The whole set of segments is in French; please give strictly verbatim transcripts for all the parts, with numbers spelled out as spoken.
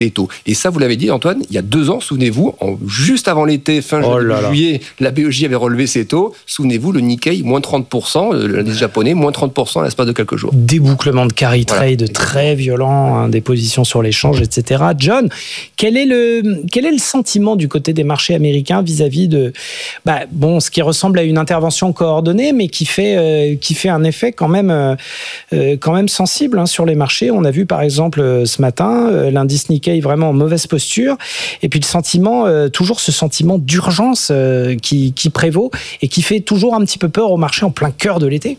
les taux. Et ça, vous l'avez dit, Antoine, il y a deux ans, souvenez-vous, en, juste avant l'été, fin oh là juillet, là. la B O J avait relevé ses taux. Souvenez-vous, le Nikkei, moins trente pour cent, l'indice japonais, moins trente pour cent à l'espace de quelques jours. Débouclement de carry trade voilà. très violent, hein, des positions sur l'échange, et cetera. John, quel est le, quel est le sentiment du côté des marchés américains vis-à-vis de, bah, bon, ce qui ressemble à une intervention coordonnée, mais qui fait, euh, qui fait un effet quand même, euh, quand même sensible hein, sur les marchés. On a vu par exemple ce matin euh, l'indice Nikkei vraiment en mauvaise posture, et puis le sentiment, euh, toujours ce sentiment d'urgence euh, qui, qui prévaut et qui fait toujours un petit peu peur au marché en plein cœur de l'été.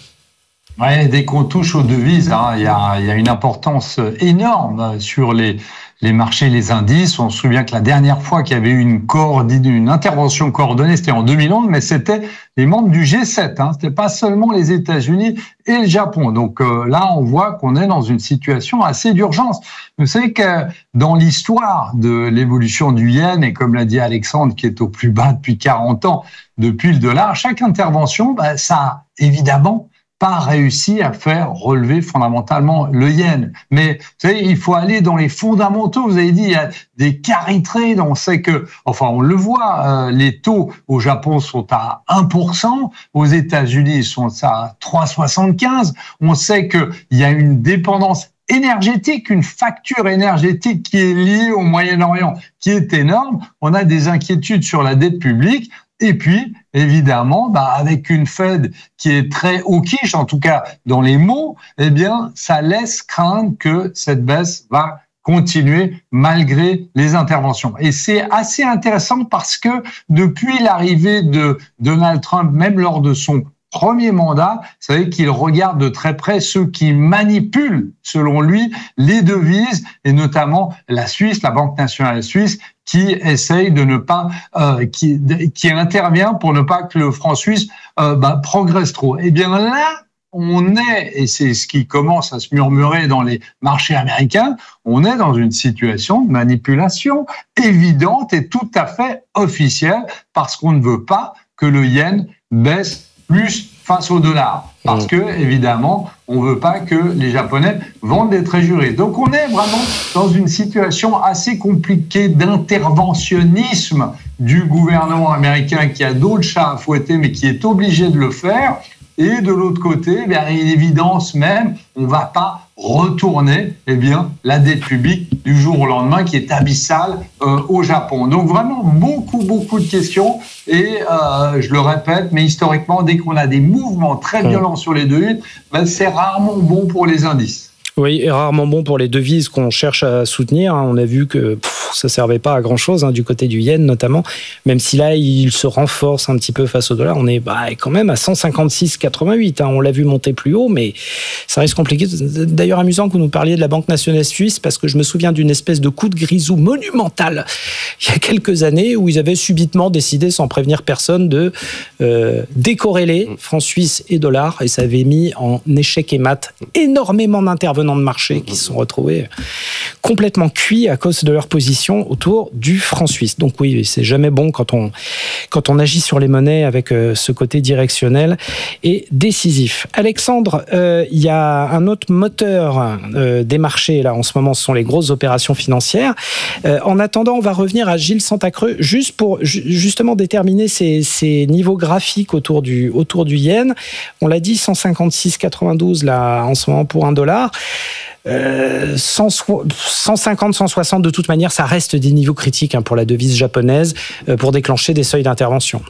Ouais, dès qu'on touche aux devises, hein, il y a, il y a une importance énorme sur les, les marchés, les indices. On se souvient que la dernière fois qu'il y avait eu une, coordonnée, une intervention coordonnée, c'était en deux mille onze, mais c'était les membres du G sept. Hein, c'était pas seulement les États-Unis et le Japon. Donc euh, là, on voit qu'on est dans une situation assez d'urgence. Vous savez que dans l'histoire de l'évolution du yen, et comme l'a dit Alexandre, qui est au plus bas depuis quarante ans, depuis le dollar, chaque intervention, bah, ça a évidemment pas réussi à faire relever fondamentalement le yen. Mais vous savez, il faut aller dans les fondamentaux. Vous avez dit, il y a des carry trade. On sait que, enfin, on le voit, euh, les taux au Japon sont à un pour cent, aux États-Unis ils sont à trois virgule soixante-quinze. On sait qu'il y a une dépendance énergétique, une facture énergétique qui est liée au Moyen-Orient, qui est énorme. On a des inquiétudes sur la dette publique. Et puis, évidemment, bah, avec une Fed qui est très hawkish, en tout cas dans les mots, eh bien, ça laisse craindre que cette baisse va continuer malgré les interventions. Et c'est assez intéressant parce que depuis l'arrivée de Donald Trump, même lors de son premier mandat, vous savez qu'il regarde de très près ceux qui manipulent, selon lui, les devises, et notamment la Suisse, la Banque nationale suisse, qui essaye de ne pas, euh, qui, qui intervient pour ne pas que le franc suisse euh, bah, progresse trop. Eh bien là, on est, et c'est ce qui commence à se murmurer dans les marchés américains, on est dans une situation de manipulation évidente et tout à fait officielle, parce qu'on ne veut pas que le yen baisse plus face au dollar. Parce que, évidemment, on ne veut pas que les Japonais vendent des trésoreries. Donc, on est vraiment dans une situation assez compliquée d'interventionnisme du gouvernement américain qui a d'autres chats à fouetter, mais qui est obligé de le faire. Et de l'autre côté, bien, à une évidence même, on ne va pas retourner eh bien, la dette publique du jour au lendemain qui est abyssale euh, au Japon. Donc vraiment beaucoup, beaucoup de questions. Et euh, je le répète, mais historiquement, dès qu'on a des mouvements très violents sur les devises, ben, c'est rarement bon pour les indices. Oui, et rarement bon pour les devises qu'on cherche à soutenir. On a vu que pff, ça ne servait pas à grand-chose, hein, du côté du yen notamment, même si là, il se renforce un petit peu face au dollar. On est bah, quand même à cent cinquante-six virgule quatre-vingt-huit. Hein. On l'a vu monter plus haut, mais ça reste compliqué. D'ailleurs, amusant que vous nous parliez de la Banque nationale suisse, parce que je me souviens d'une espèce de coup de grisou monumental il y a quelques années, où ils avaient subitement décidé, sans prévenir personne, de euh, décorréler francs suisses et dollars, et ça avait mis en échec et mat énormément d'intervenants de marché qui se sont retrouvés complètement cuits à cause de leur position autour du franc suisse. Donc oui, c'est jamais bon quand on, quand on agit sur les monnaies avec euh, ce côté directionnel et décisif. Alexandre, euh, il y a un autre moteur euh, des marchés là en ce moment, ce sont les grosses opérations financières. Euh, en attendant, on va revenir à Gilles Santacreux juste pour ju- justement déterminer ces, ces niveaux graphiques autour du, autour du yen. On l'a dit, cent cinquante-six virgule quatre-vingt-douze là en ce moment pour un dollar. Euh, cent cinquante, cent soixante, de toute manière, ça reste des niveaux critiques hein, pour la devise japonaise euh, pour déclencher des seuils d'intervention.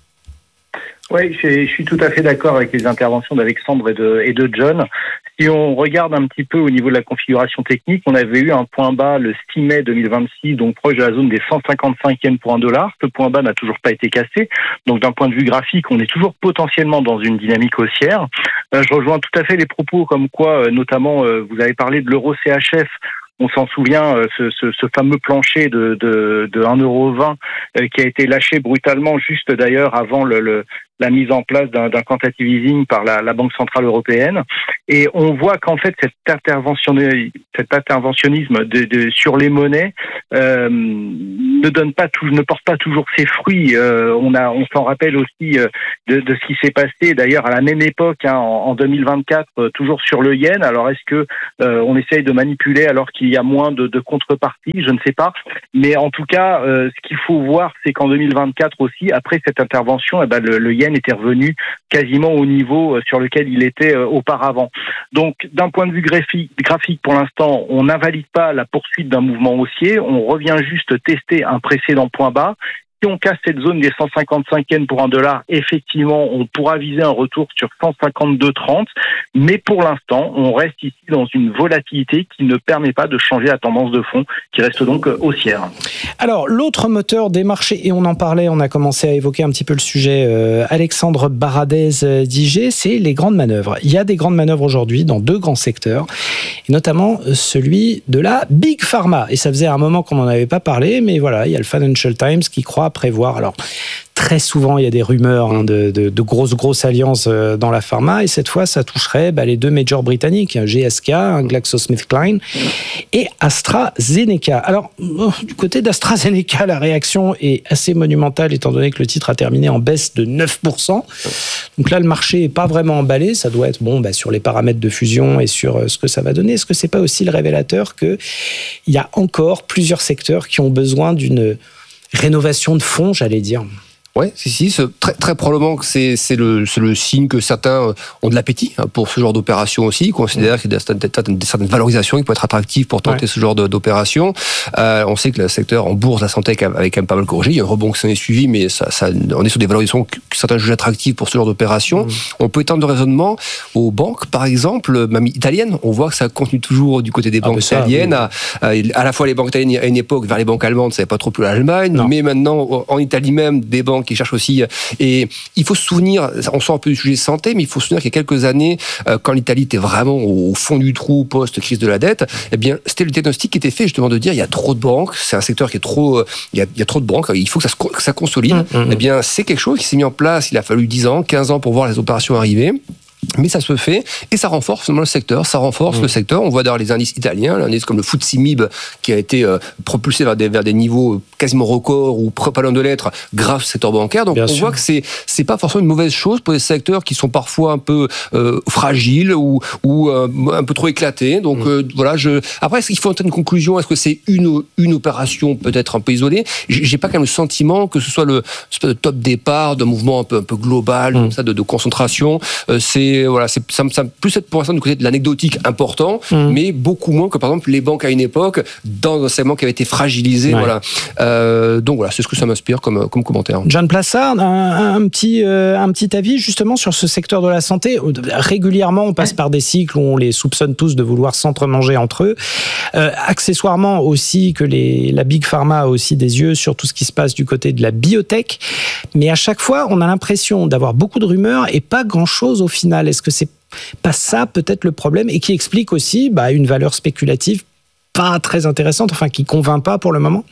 Oui, je suis tout à fait d'accord avec les interventions d'Alexandre et de, et de John. Si on regarde un petit peu au niveau de la configuration technique, on avait eu un point bas le six mai deux mille vingt-six, donc proche de la zone des cent cinquante-cinq yens pour un dollar. Ce point bas n'a toujours pas été cassé. Donc d'un point de vue graphique, on est toujours potentiellement dans une dynamique haussière. Euh, je rejoins tout à fait les propos comme quoi, euh, notamment, euh, vous avez parlé de l'euro C H F. On s'en souvient, ce, ce, ce fameux plancher de, de, de un euro vingt euh, qui a été lâché brutalement, juste d'ailleurs avant le, le, la mise en place d'un, d'un quantitative easing par la, la Banque centrale européenne. Et on voit qu'en fait, cet, interventionnisme, cet interventionnisme de, de, sur les monnaies euh, ne donne pas tout, ne porte pas toujours ses fruits. Euh, on a, on s'en rappelle aussi euh, de, de ce qui s'est passé d'ailleurs à la même époque, hein, en, en deux mille vingt-quatre, euh, toujours sur le yen. Alors est-ce que euh, on essaye de manipuler alors qu'il y a moins de, de contrepartie? Je ne sais pas. Mais en tout cas, euh, ce qu'il faut voir, c'est qu'en deux mille vingt-quatre aussi, après cette intervention, eh ben, le, le yen était revenu quasiment au niveau sur lequel il était euh, auparavant. Donc, d'un point de vue graphique, graphique, pour l'instant, on n'invalide pas la poursuite d'un mouvement haussier. On revient juste tester un précédent point bas. Si on casse cette zone des cent cinquante-cinq yens pour un dollar, effectivement, on pourra viser un retour sur cent cinquante-deux trente. Mais pour l'instant, on reste ici dans une volatilité qui ne permet pas de changer la tendance de fond, qui reste donc haussière. Alors, l'autre moteur des marchés, et on en parlait, on a commencé à évoquer un petit peu le sujet, euh, Alexandre Baradez euh, d'I G, c'est les grandes manœuvres. Il y a des grandes manœuvres aujourd'hui dans deux grands secteurs, et notamment celui de la Big Pharma. Et ça faisait un moment qu'on n'en avait pas parlé, mais voilà, il y a le Financial Times qui croit prévoir. Alors, très souvent, il y a des rumeurs hein, de, de, de grosses, grosses alliances euh, dans la pharma. Et cette fois, ça toucherait bah, les deux majors britanniques, G S K, GlaxoSmithKline et AstraZeneca. Alors, euh, du côté d'AstraZeneca, la réaction est assez monumentale, étant donné que le titre a terminé en baisse de neuf pour cent. Donc là, le marché n'est pas vraiment emballé. Ça doit être bon bah, sur les paramètres de fusion et sur euh, ce que ça va donner. Est-ce que ce n'est pas aussi le révélateur qu'il y a encore plusieurs secteurs qui ont besoin d'une rénovation de fonds, j'allais dire? Ouais, si, si, ce, très, très probablement que c'est, c'est, le, c'est le signe que certains ont de l'appétit hein, pour ce genre d'opération aussi, ils considèrent qu'il y a des, certaines, certaines valorisations qui peuvent être attractives pour tenter ouais. ce genre de, d'opération. Euh, on sait que le secteur en bourse, la santé avait quand même pas mal corrigé, il y a un rebond qui s'en est suivi, mais ça, ça, on est sur des valorisations que certains jugent attractives pour ce genre d'opération. Mmh. On peut étendre le raisonnement aux banques, par exemple, même italiennes, on voit que ça continue toujours du côté des ah, banques ça, italiennes, oui. à, à la fois les banques italiennes à une époque vers les banques allemandes, ça n'avait pas trop plus l'Allemagne, non. mais maintenant en Italie même, des banques qui cherchent aussi. Et il faut se souvenir, on sort un peu du sujet santé, mais il faut se souvenir qu'il y a quelques années, quand l'Italie était vraiment au fond du trou post-crise de la dette, eh bien, c'était le diagnostic qui était fait justement de dire il y a trop de banques, c'est un secteur qui est trop, il y a, il y a trop de banques, il faut que ça, se, que ça consolide. Mmh. Eh bien, c'est quelque chose qui s'est mis en place, il a fallu dix ans, quinze ans pour voir les opérations arriver. Mais ça se fait et ça renforce le secteur, ça renforce mmh. le secteur. On voit d'ailleurs les indices italiens, l'indice comme le F T S E M I B qui a été euh, propulsé vers des, vers des niveaux quasiment records ou pas loin de l'être grâce au secteur bancaire. Donc Bien on sûr. voit que c'est c'est pas forcément une mauvaise chose pour des secteurs qui sont parfois un peu euh, fragiles ou ou euh, un peu trop éclatés. Donc mmh. euh, voilà, je après est-ce qu'il faut en tirer une conclusion? Est-ce que c'est une une opération peut-être un peu isolée? J'ai pas quand même le sentiment que ce soit le, le top départ d'un mouvement un peu un peu global mmh. comme ça de, de concentration. Euh, c'est Voilà, c'est, ça me semble plus être pour l'instant du côté de l'anecdotique important, mmh. mais beaucoup moins que par exemple les banques à une époque dans un segment qui avait été fragilisé. Ouais. Voilà. Euh, donc voilà, c'est ce que ça m'inspire comme, comme commentaire. John Plassard, un, un, petit, euh, un petit avis justement sur ce secteur de la santé. Régulièrement, on passe ouais. par des cycles où on les soupçonne tous de vouloir s'entremanger entre eux. Euh, accessoirement aussi que les, la Big Pharma a aussi des yeux sur tout ce qui se passe du côté de la biotech, mais à chaque fois, on a l'impression d'avoir beaucoup de rumeurs et pas grand-chose au final. Est-ce que c'est pas ça peut-être le problème et qui explique aussi bah, une valeur spéculative pas très intéressante, enfin qui convainc pas pour le moment?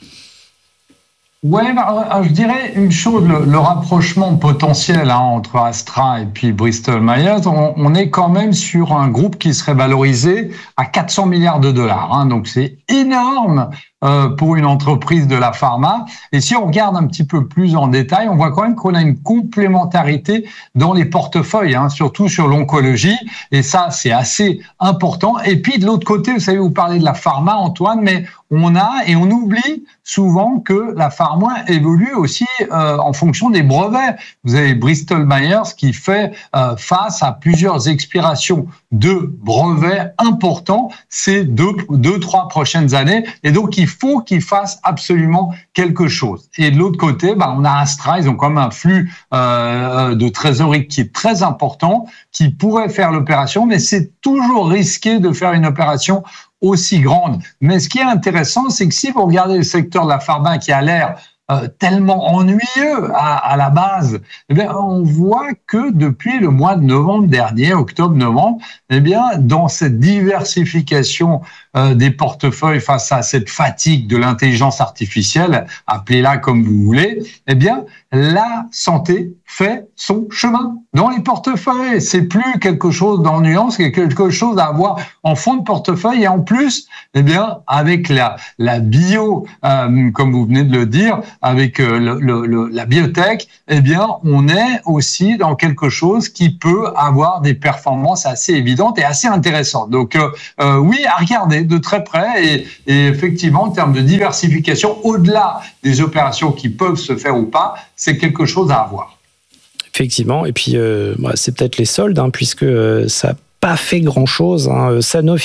Ouais, bah, je dirais une chose, le, le rapprochement potentiel hein, entre Astra et puis Bristol Myers, on, on est quand même sur un groupe qui serait valorisé à quatre cents milliards de dollars. Hein, donc c'est énorme euh, pour une entreprise de la pharma. Et si on regarde un petit peu plus en détail, on voit quand même qu'on a une complémentarité dans les portefeuilles, hein, surtout sur l'oncologie. Et ça, c'est assez important. Et puis de l'autre côté, vous savez, vous parlez de la pharma, Antoine, mais on a et on oublie souvent que la pharma évolue aussi euh, en fonction des brevets. Vous avez Bristol Myers qui fait euh, face à plusieurs expirations de brevets importants ces deux, deux, trois prochaines années. Et donc, il faut qu'ils fassent absolument quelque chose. Et de l'autre côté, bah, on a Astra, ils ont quand même un flux euh, de trésorerie qui est très important, qui pourrait faire l'opération, mais c'est toujours risqué de faire une opération aussi grande. Mais ce qui est intéressant, c'est que si vous regardez le secteur de la pharma qui a l'air euh, tellement ennuyeux à, à la base, eh bien, on voit que depuis le mois de novembre dernier, octobre-novembre, eh bien, dans cette diversification euh, des portefeuilles face à cette fatigue de l'intelligence artificielle, appelez-la comme vous voulez, eh bien, la santé fait son chemin dans les portefeuilles. C'est plus quelque chose dans nuance, c'est quelque chose à avoir en fond de portefeuille. Et en plus, eh bien, avec la, la bio, euh, comme vous venez de le dire, avec euh, le, le, le, la biotech, eh bien, on est aussi dans quelque chose qui peut avoir des performances assez évidentes et assez intéressantes. Donc, euh, euh, oui, à regarder de très près. Et, et effectivement, en termes de diversification, au-delà des opérations qui peuvent se faire ou pas, c'est quelque chose à avoir. Effectivement, et puis euh, bah, c'est peut-être les soldes, hein, puisque euh, ça pas fait grand-chose. Hein.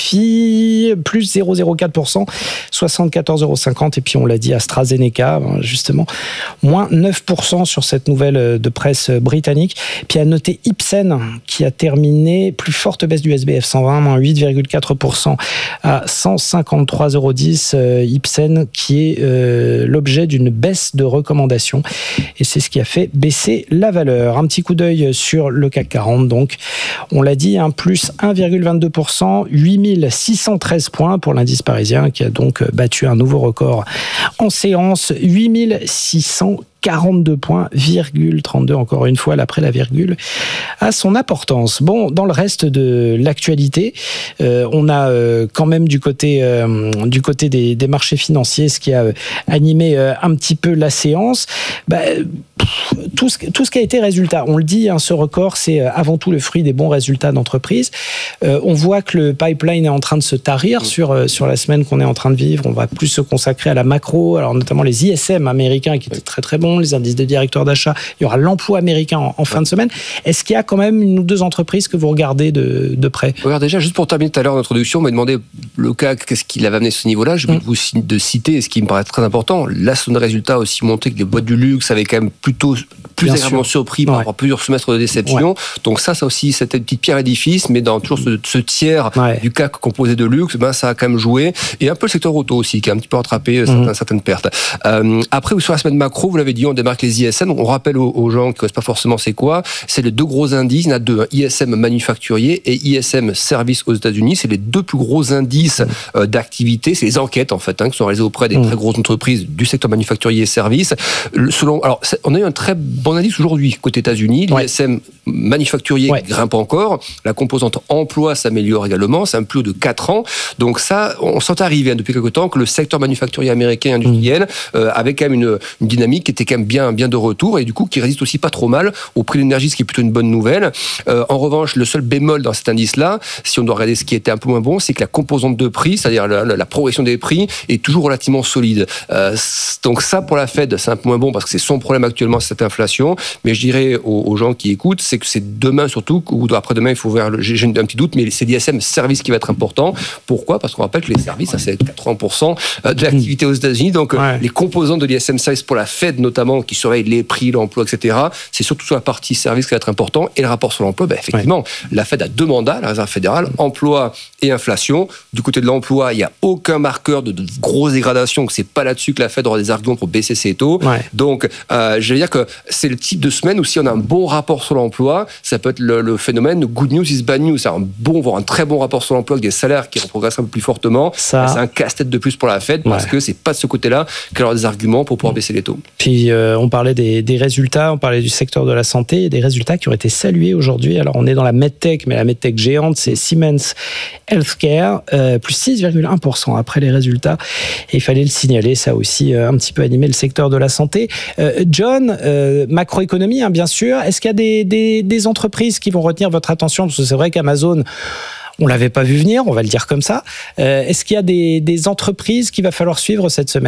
Sanofi, plus zéro virgule zéro quatre pour cent, soixante-quatorze euros cinquante. Et puis, on l'a dit, AstraZeneca, justement, moins neuf pour cent sur cette nouvelle de presse britannique. Puis, à noter Ipsen, qui a terminé plus forte baisse du S B F cent vingt, moins huit virgule quatre pour cent à cent cinquante-trois euros dix. Ipsen, qui est euh, l'objet d'une baisse de recommandation. Et c'est ce qui a fait baisser la valeur. Un petit coup d'œil sur le C A C quarante. Donc, on l'a dit, hein, plus un virgule vingt-deux pour cent, huit mille six cent treize points pour l'indice parisien qui a donc battu un nouveau record en séance, huit mille six cent quarante-deux points, virgule trente-deux, encore une fois, après la virgule, a son importance. Bon, dans le reste de l'actualité, euh, on a euh, quand même du côté, euh, du côté des, des marchés financiers, ce qui a euh, animé euh, un petit peu la séance, bah, pff, tout, ce, tout ce qui a été résultat, on le dit, hein, ce record, c'est euh, avant tout le fruit des bons résultats d'entreprise. Euh, on voit que le pipeline est en train de se tarir sur, euh, sur la semaine qu'on est en train de vivre. On va plus se consacrer à la macro, alors notamment les I S M américains qui étaient très très bons, les indices des directeurs d'achat, il y aura l'emploi américain en, en fin de semaine. Est-ce qu'il y a quand même une ou deux entreprises que vous regardez de, de près ? Regarde, déjà, juste pour terminer tout à l'heure l'introduction, on m'a demandé le C A C, qu'est-ce qu'il avait amené à ce niveau-là. Je vais mmh. vous de citer, ce qui me paraît très important, là, son résultat a aussi montré que les boîtes du luxe avaient quand même plutôt plus agréablement surpris par ouais. plusieurs semestres de déception. Ouais. Donc ça, ça aussi, c'était une petite pierre à l'édifice, mais dans toujours ce, ce tiers ouais. du C A C composé de luxe, ben, ça a quand même joué. Et un peu le secteur auto aussi, qui a un petit peu rattrapé mmh. certaines, certaines pertes. Euh, après, sur la semaine macro, vous l'avez dit, on démarque les I S M. On rappelle aux, aux gens qui ne connaissent pas forcément c'est quoi. C'est les deux gros indices. Il y en a deux, hein, I S M manufacturier et I S M service aux États-Unis. C'est les deux plus gros indices euh, d'activité. C'est les enquêtes, en fait, hein, qui sont réalisées auprès des mmh. très grosses entreprises du secteur manufacturier et service. Selon, alors, on a eu un très bon indice aujourd'hui côté États-Unis. L'I S M ouais. manufacturier ouais. grimpe encore. La composante emploi s'améliore également. C'est un plus haut de quatre ans. Donc ça, on sent arriver hein, depuis quelque temps que le secteur manufacturier américain et industriel mmh. euh, avait quand même une, une dynamique qui était quand même bien, bien de retour et du coup qui résiste aussi pas trop mal au prix de l'énergie, ce qui est plutôt une bonne nouvelle. Euh, en revanche, le seul bémol dans cet indice-là, si on doit regarder ce qui était un peu moins bon, c'est que la composante de prix, c'est-à-dire la, la, la progression des prix, est toujours relativement solide. Euh, donc ça, pour la Fed, c'est un peu moins bon parce que c'est son problème actuellement, cette inflation. Mais je dirais aux, aux gens qui écoutent, c'est que c'est demain surtout, ou après-demain, il faut voir, le, j'ai un petit doute, mais c'est l'I S M service qui va être important. Pourquoi ? Parce qu'on rappelle que les services, ça, c'est quatre-vingts pour cent de l'activité aux États-Unis. Donc ouais. les composantes de l'I S M service pour la Fed notamment, qui surveille les prix, l'emploi, et cetera, c'est surtout sur la partie service qui va être important. Et le rapport sur l'emploi, ben effectivement, ouais. la Fed a deux mandats, la Réserve fédérale, emploi et inflation. Du côté de l'emploi, il n'y a aucun marqueur de, de grosse dégradation, que c'est pas là-dessus que la Fed aura des arguments pour baisser ses taux. Ouais. Donc, euh, je veux dire que c'est le type de semaine où si on a un bon rapport sur l'emploi, ça peut être le, le phénomène good news is bad news. C'est un bon, voire un très bon rapport sur l'emploi avec des salaires qui progressent un peu plus fortement. Ça... C'est un casse-tête de plus pour la Fed parce ouais. que c'est pas de ce côté-là qu'elle aura des arguments pour pouvoir baisser les taux. Puis, euh, on parlait des, des résultats, on parlait du secteur de la santé, des résultats qui ont été salués aujourd'hui. Alors, on est dans la medtech, mais la medtech géante, c'est Siemens Healthcare, euh, plus six virgule un pour cent après les résultats. Et il fallait le signaler, ça a aussi euh, un petit peu animé le secteur de la santé. Euh, John, euh, macroéconomie, hein, bien sûr. Est-ce qu'il y a des, des, des entreprises qui vont retenir votre attention ? Parce que c'est vrai qu'Amazon, on ne l'avait pas vu venir, on va le dire comme ça. Euh, est-ce qu'il y a des, des entreprises qu'il va falloir suivre cette semaine ?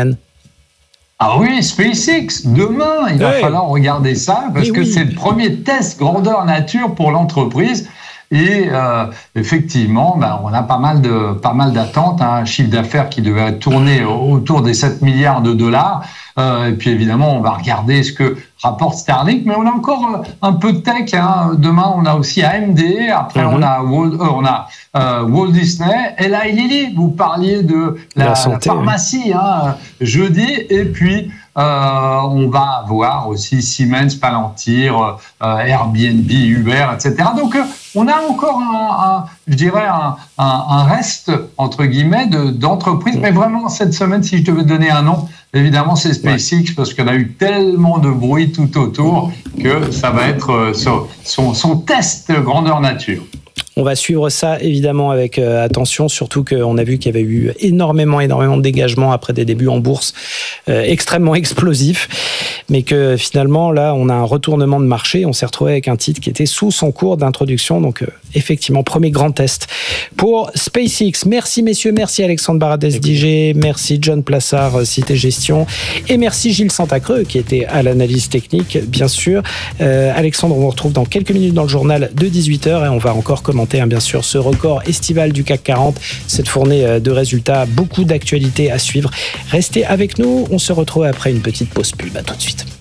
Ah oui, SpaceX, demain, il va ouais. falloir regarder ça, parce Mais que oui. c'est le premier test grandeur nature pour l'entreprise. Et euh, effectivement, ben, on a pas mal de pas mal d'attentes, hein, un chiffre d'affaires qui devait tourner autour des sept milliards de dollars. Euh, et puis évidemment, on va regarder ce que rapporte Starlink, mais on a encore un peu de tech. Hein. Demain, on a aussi A M D. Après, mm-hmm. on a Walt, euh, on a euh, Walt Disney. Et là, Lilly, vous parliez de la, la, santé, la pharmacie oui. hein, jeudi. Et puis, euh, on va avoir aussi Siemens, Palantir, euh, Airbnb, Uber, et cetera. Donc, euh, on a encore un, un je dirais un, un, un reste entre guillemets de, d'entreprises. Mm. Mais vraiment, cette semaine, si je devais donner un nom, évidemment, c'est SpaceX ouais. parce qu'on a eu tellement de bruit tout autour que ça va être son, son, son test grandeur nature. On va suivre ça évidemment avec euh, attention, surtout qu'on a vu qu'il y avait eu énormément, énormément de dégagements après des débuts en bourse euh, extrêmement explosifs, mais que finalement là on a un retournement de marché, on s'est retrouvé avec un titre qui était sous son cours d'introduction, donc euh, effectivement premier grand test pour SpaceX. Merci messieurs, merci Alexandre Baradez D G, merci John Plassard Cité Gestion et merci Gilles Santacreux qui était à l'analyse technique bien sûr. Euh, Alexandre, on vous retrouve dans quelques minutes dans le journal de dix-huit heures et on va encore commenter bien sûr ce record estival du C A C quarante, cette fournée de résultats, beaucoup d'actualités à suivre. Restez avec nous, on se retrouve après une petite pause pub. À tout de suite.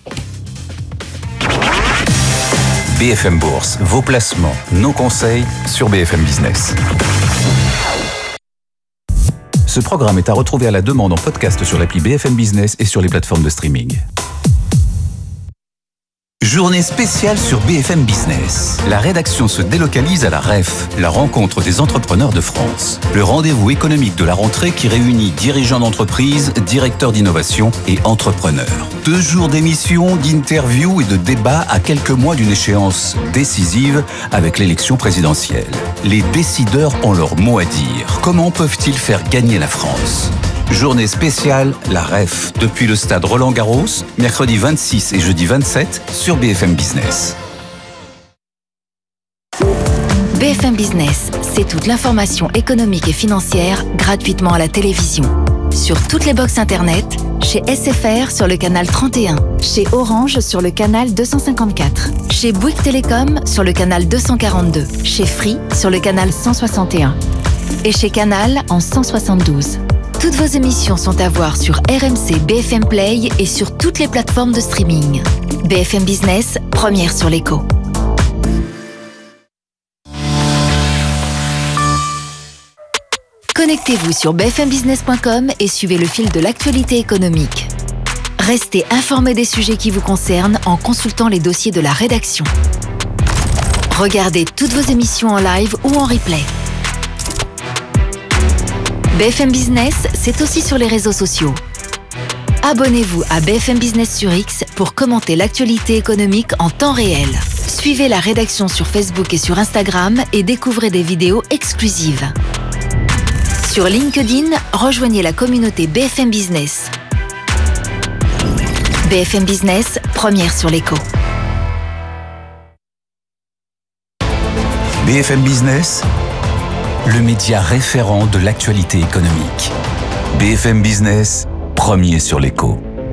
B F M Bourse, vos placements, nos conseils sur B F M Business. Ce programme est à retrouver à la demande en podcast sur l'appli B F M Business et sur les plateformes de streaming. Journée spéciale sur B F M Business. La rédaction se délocalise à la R E F, la rencontre des entrepreneurs de France. Le rendez-vous économique de la rentrée qui réunit dirigeants d'entreprise, directeurs d'innovation et entrepreneurs. Deux jours d'émissions, d'interviews et de débats à quelques mois d'une échéance décisive avec l'élection présidentielle. Les décideurs ont leur mot à dire. Comment peuvent-ils faire gagner la France ? Journée spéciale, la R E F, depuis le stade Roland-Garros, mercredi vingt-six et jeudi vingt-sept sur B F M Business. B F M Business, c'est toute l'information économique et financière gratuitement à la télévision. Sur toutes les box internet, chez S F R sur le canal trente et un, chez Orange sur le canal deux cent cinquante-quatre, chez Bouygues Télécom sur le canal deux cent quarante-deux, chez Free sur le canal cent soixante et un et chez Canal en cent soixante-douze. Toutes vos émissions sont à voir sur R M C B F M Play et sur toutes les plateformes de streaming. B F M Business, première sur l'écho. Connectez-vous sur b f m business point com et suivez le fil de l'actualité économique. Restez informés des sujets qui vous concernent en consultant les dossiers de la rédaction. Regardez toutes vos émissions en live ou en replay. B F M Business, c'est aussi sur les réseaux sociaux. Abonnez-vous à B F M Business sur X pour commenter l'actualité économique en temps réel. Suivez la rédaction sur Facebook et sur Instagram et découvrez des vidéos exclusives. Sur LinkedIn, rejoignez la communauté B F M Business. B F M Business, première sur l'écho. B F M Business, le média référent de l'actualité économique. B F M Business, premier sur l'écho.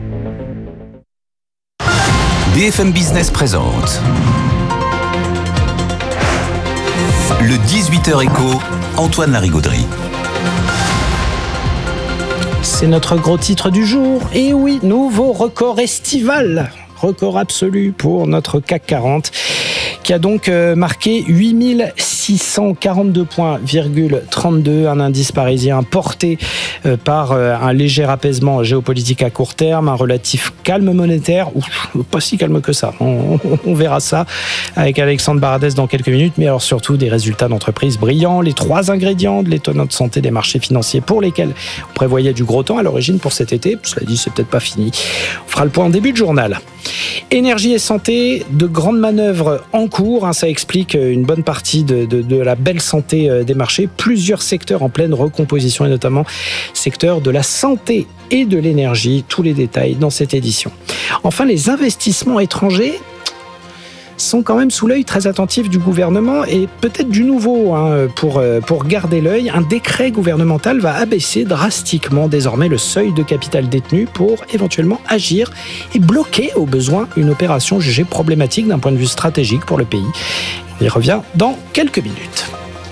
B F M Business présente le dix-huit heures écho, Antoine Larigauderie. C'est notre gros titre du jour. Et oui, nouveau record estival. Record absolu pour notre C A C quarante, qui a donc marqué huit mille six cent quarante-deux points, trente-deux, un indice parisien porté par un léger apaisement géopolitique à court terme, un relatif calme monétaire, ou pas si calme que ça, on, on verra ça avec Alexandre Baradez dans quelques minutes, mais alors surtout des résultats d'entreprise brillants, les trois ingrédients de l'étonnante santé des marchés financiers pour lesquels on prévoyait du gros temps à l'origine pour cet été, cela dit c'est peut-être pas fini, on fera le point en début de journal. Énergie et santé, de grandes manœuvres en cours, hein, ça explique une bonne partie de, de, de la belle santé des marchés. Plusieurs secteurs en pleine recomposition et notamment secteur de la santé et de l'énergie. Tous les détails dans cette édition. Enfin, les investissements étrangers sont quand même sous l'œil très attentif du gouvernement et peut-être du nouveau hein, pour, pour garder l'œil. Un décret gouvernemental va abaisser drastiquement désormais le seuil de capital détenu pour éventuellement agir et bloquer au besoin une opération jugée problématique d'un point de vue stratégique pour le pays. On y revient dans quelques minutes.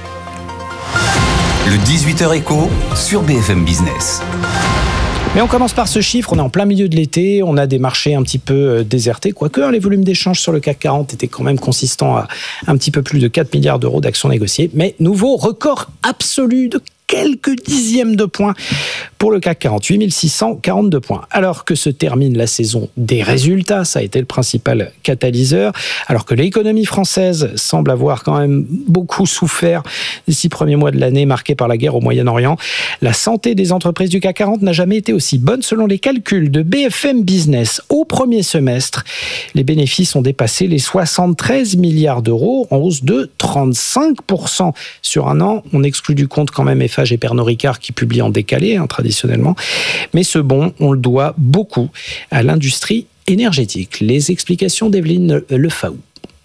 Le dix-huit heures écho sur B F M Business. Mais on commence par ce chiffre, on est en plein milieu de l'été, on a des marchés un petit peu désertés, quoique hein, les volumes d'échanges sur le C A C quarante étaient quand même consistants à un petit peu plus de quatre milliards d'euros d'actions négociées, mais nouveau record absolu de quelques dixièmes de points pour le C A C quarante, huit mille six cent quarante-deux points. Alors que se termine la saison des résultats, ça a été le principal catalyseur, alors que l'économie française semble avoir quand même beaucoup souffert des six premiers mois de l'année marqués par la guerre au Moyen-Orient, la santé des entreprises du C A C quarante n'a jamais été aussi bonne. Selon les calculs de B F M Business, au premier semestre, les bénéfices ont dépassé les soixante-treize milliards d'euros, en hausse de trente-cinq pour cent sur un an. On exclut du compte quand même Eiffage et Pernod Ricard qui publient en décalé, hein, traditionnellement. Mais ce bond, on le doit beaucoup à l'industrie énergétique. Les explications d'Evelyne Lefaou.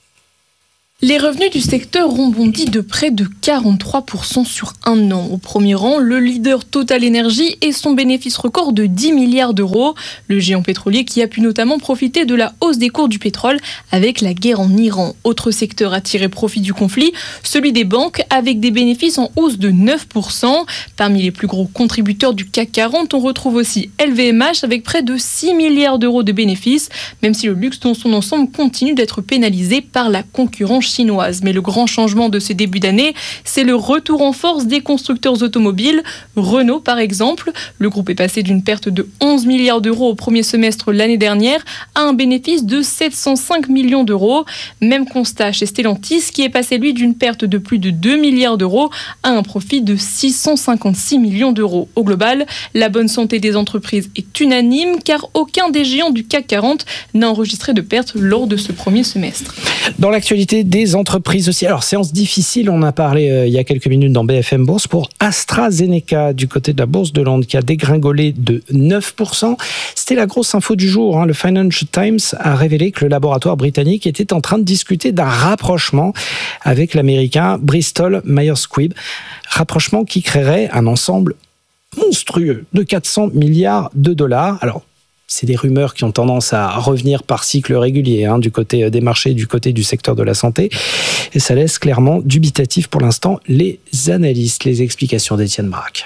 Les revenus du secteur ont bondi de près de quarante-trois pour cent sur un an. Au premier rang, le leader Total Energy et son bénéfice record de dix milliards d'euros. Le géant pétrolier qui a pu notamment profiter de la hausse des cours du pétrole avec la guerre en Iran. Autre secteur à tirer profit du conflit, celui des banques avec des bénéfices en hausse de neuf pour cent. Parmi les plus gros contributeurs du C A C quarante, on retrouve aussi L V M H avec près de six milliards d'euros de bénéfices, même si le luxe dans son ensemble continue d'être pénalisé par la concurrence chinoise. Mais le grand changement de ce début d'année, c'est le retour en force des constructeurs automobiles. Renault, par exemple, le groupe est passé d'une perte de onze milliards d'euros au premier semestre l'année dernière à un bénéfice de sept cent cinq millions d'euros. Même constat chez Stellantis, qui est passé, lui, d'une perte de plus de deux milliards d'euros à un profit de six cent cinquante-six millions d'euros. Au global, la bonne santé des entreprises est unanime, car aucun des géants du C A C quarante n'a enregistré de perte lors de ce premier semestre. Dans l'actualité des entreprises aussi, alors séance difficile, on en a parlé euh, il y a quelques minutes dans B F M Bourse pour AstraZeneca du côté de la Bourse de Londres qui a dégringolé de neuf pour cent. C'était la grosse info du jour, hein. Le Financial Times a révélé que le laboratoire britannique était en train de discuter d'un rapprochement avec l'américain Bristol Myers Squibb, rapprochement qui créerait un ensemble monstrueux de quatre cents milliards de dollars. Alors, c'est des rumeurs qui ont tendance à revenir par cycle régulier, hein, du côté des marchés, du côté du secteur de la santé. Et ça laisse clairement dubitatif pour l'instant les analystes. Les explications d'Étienne Braque.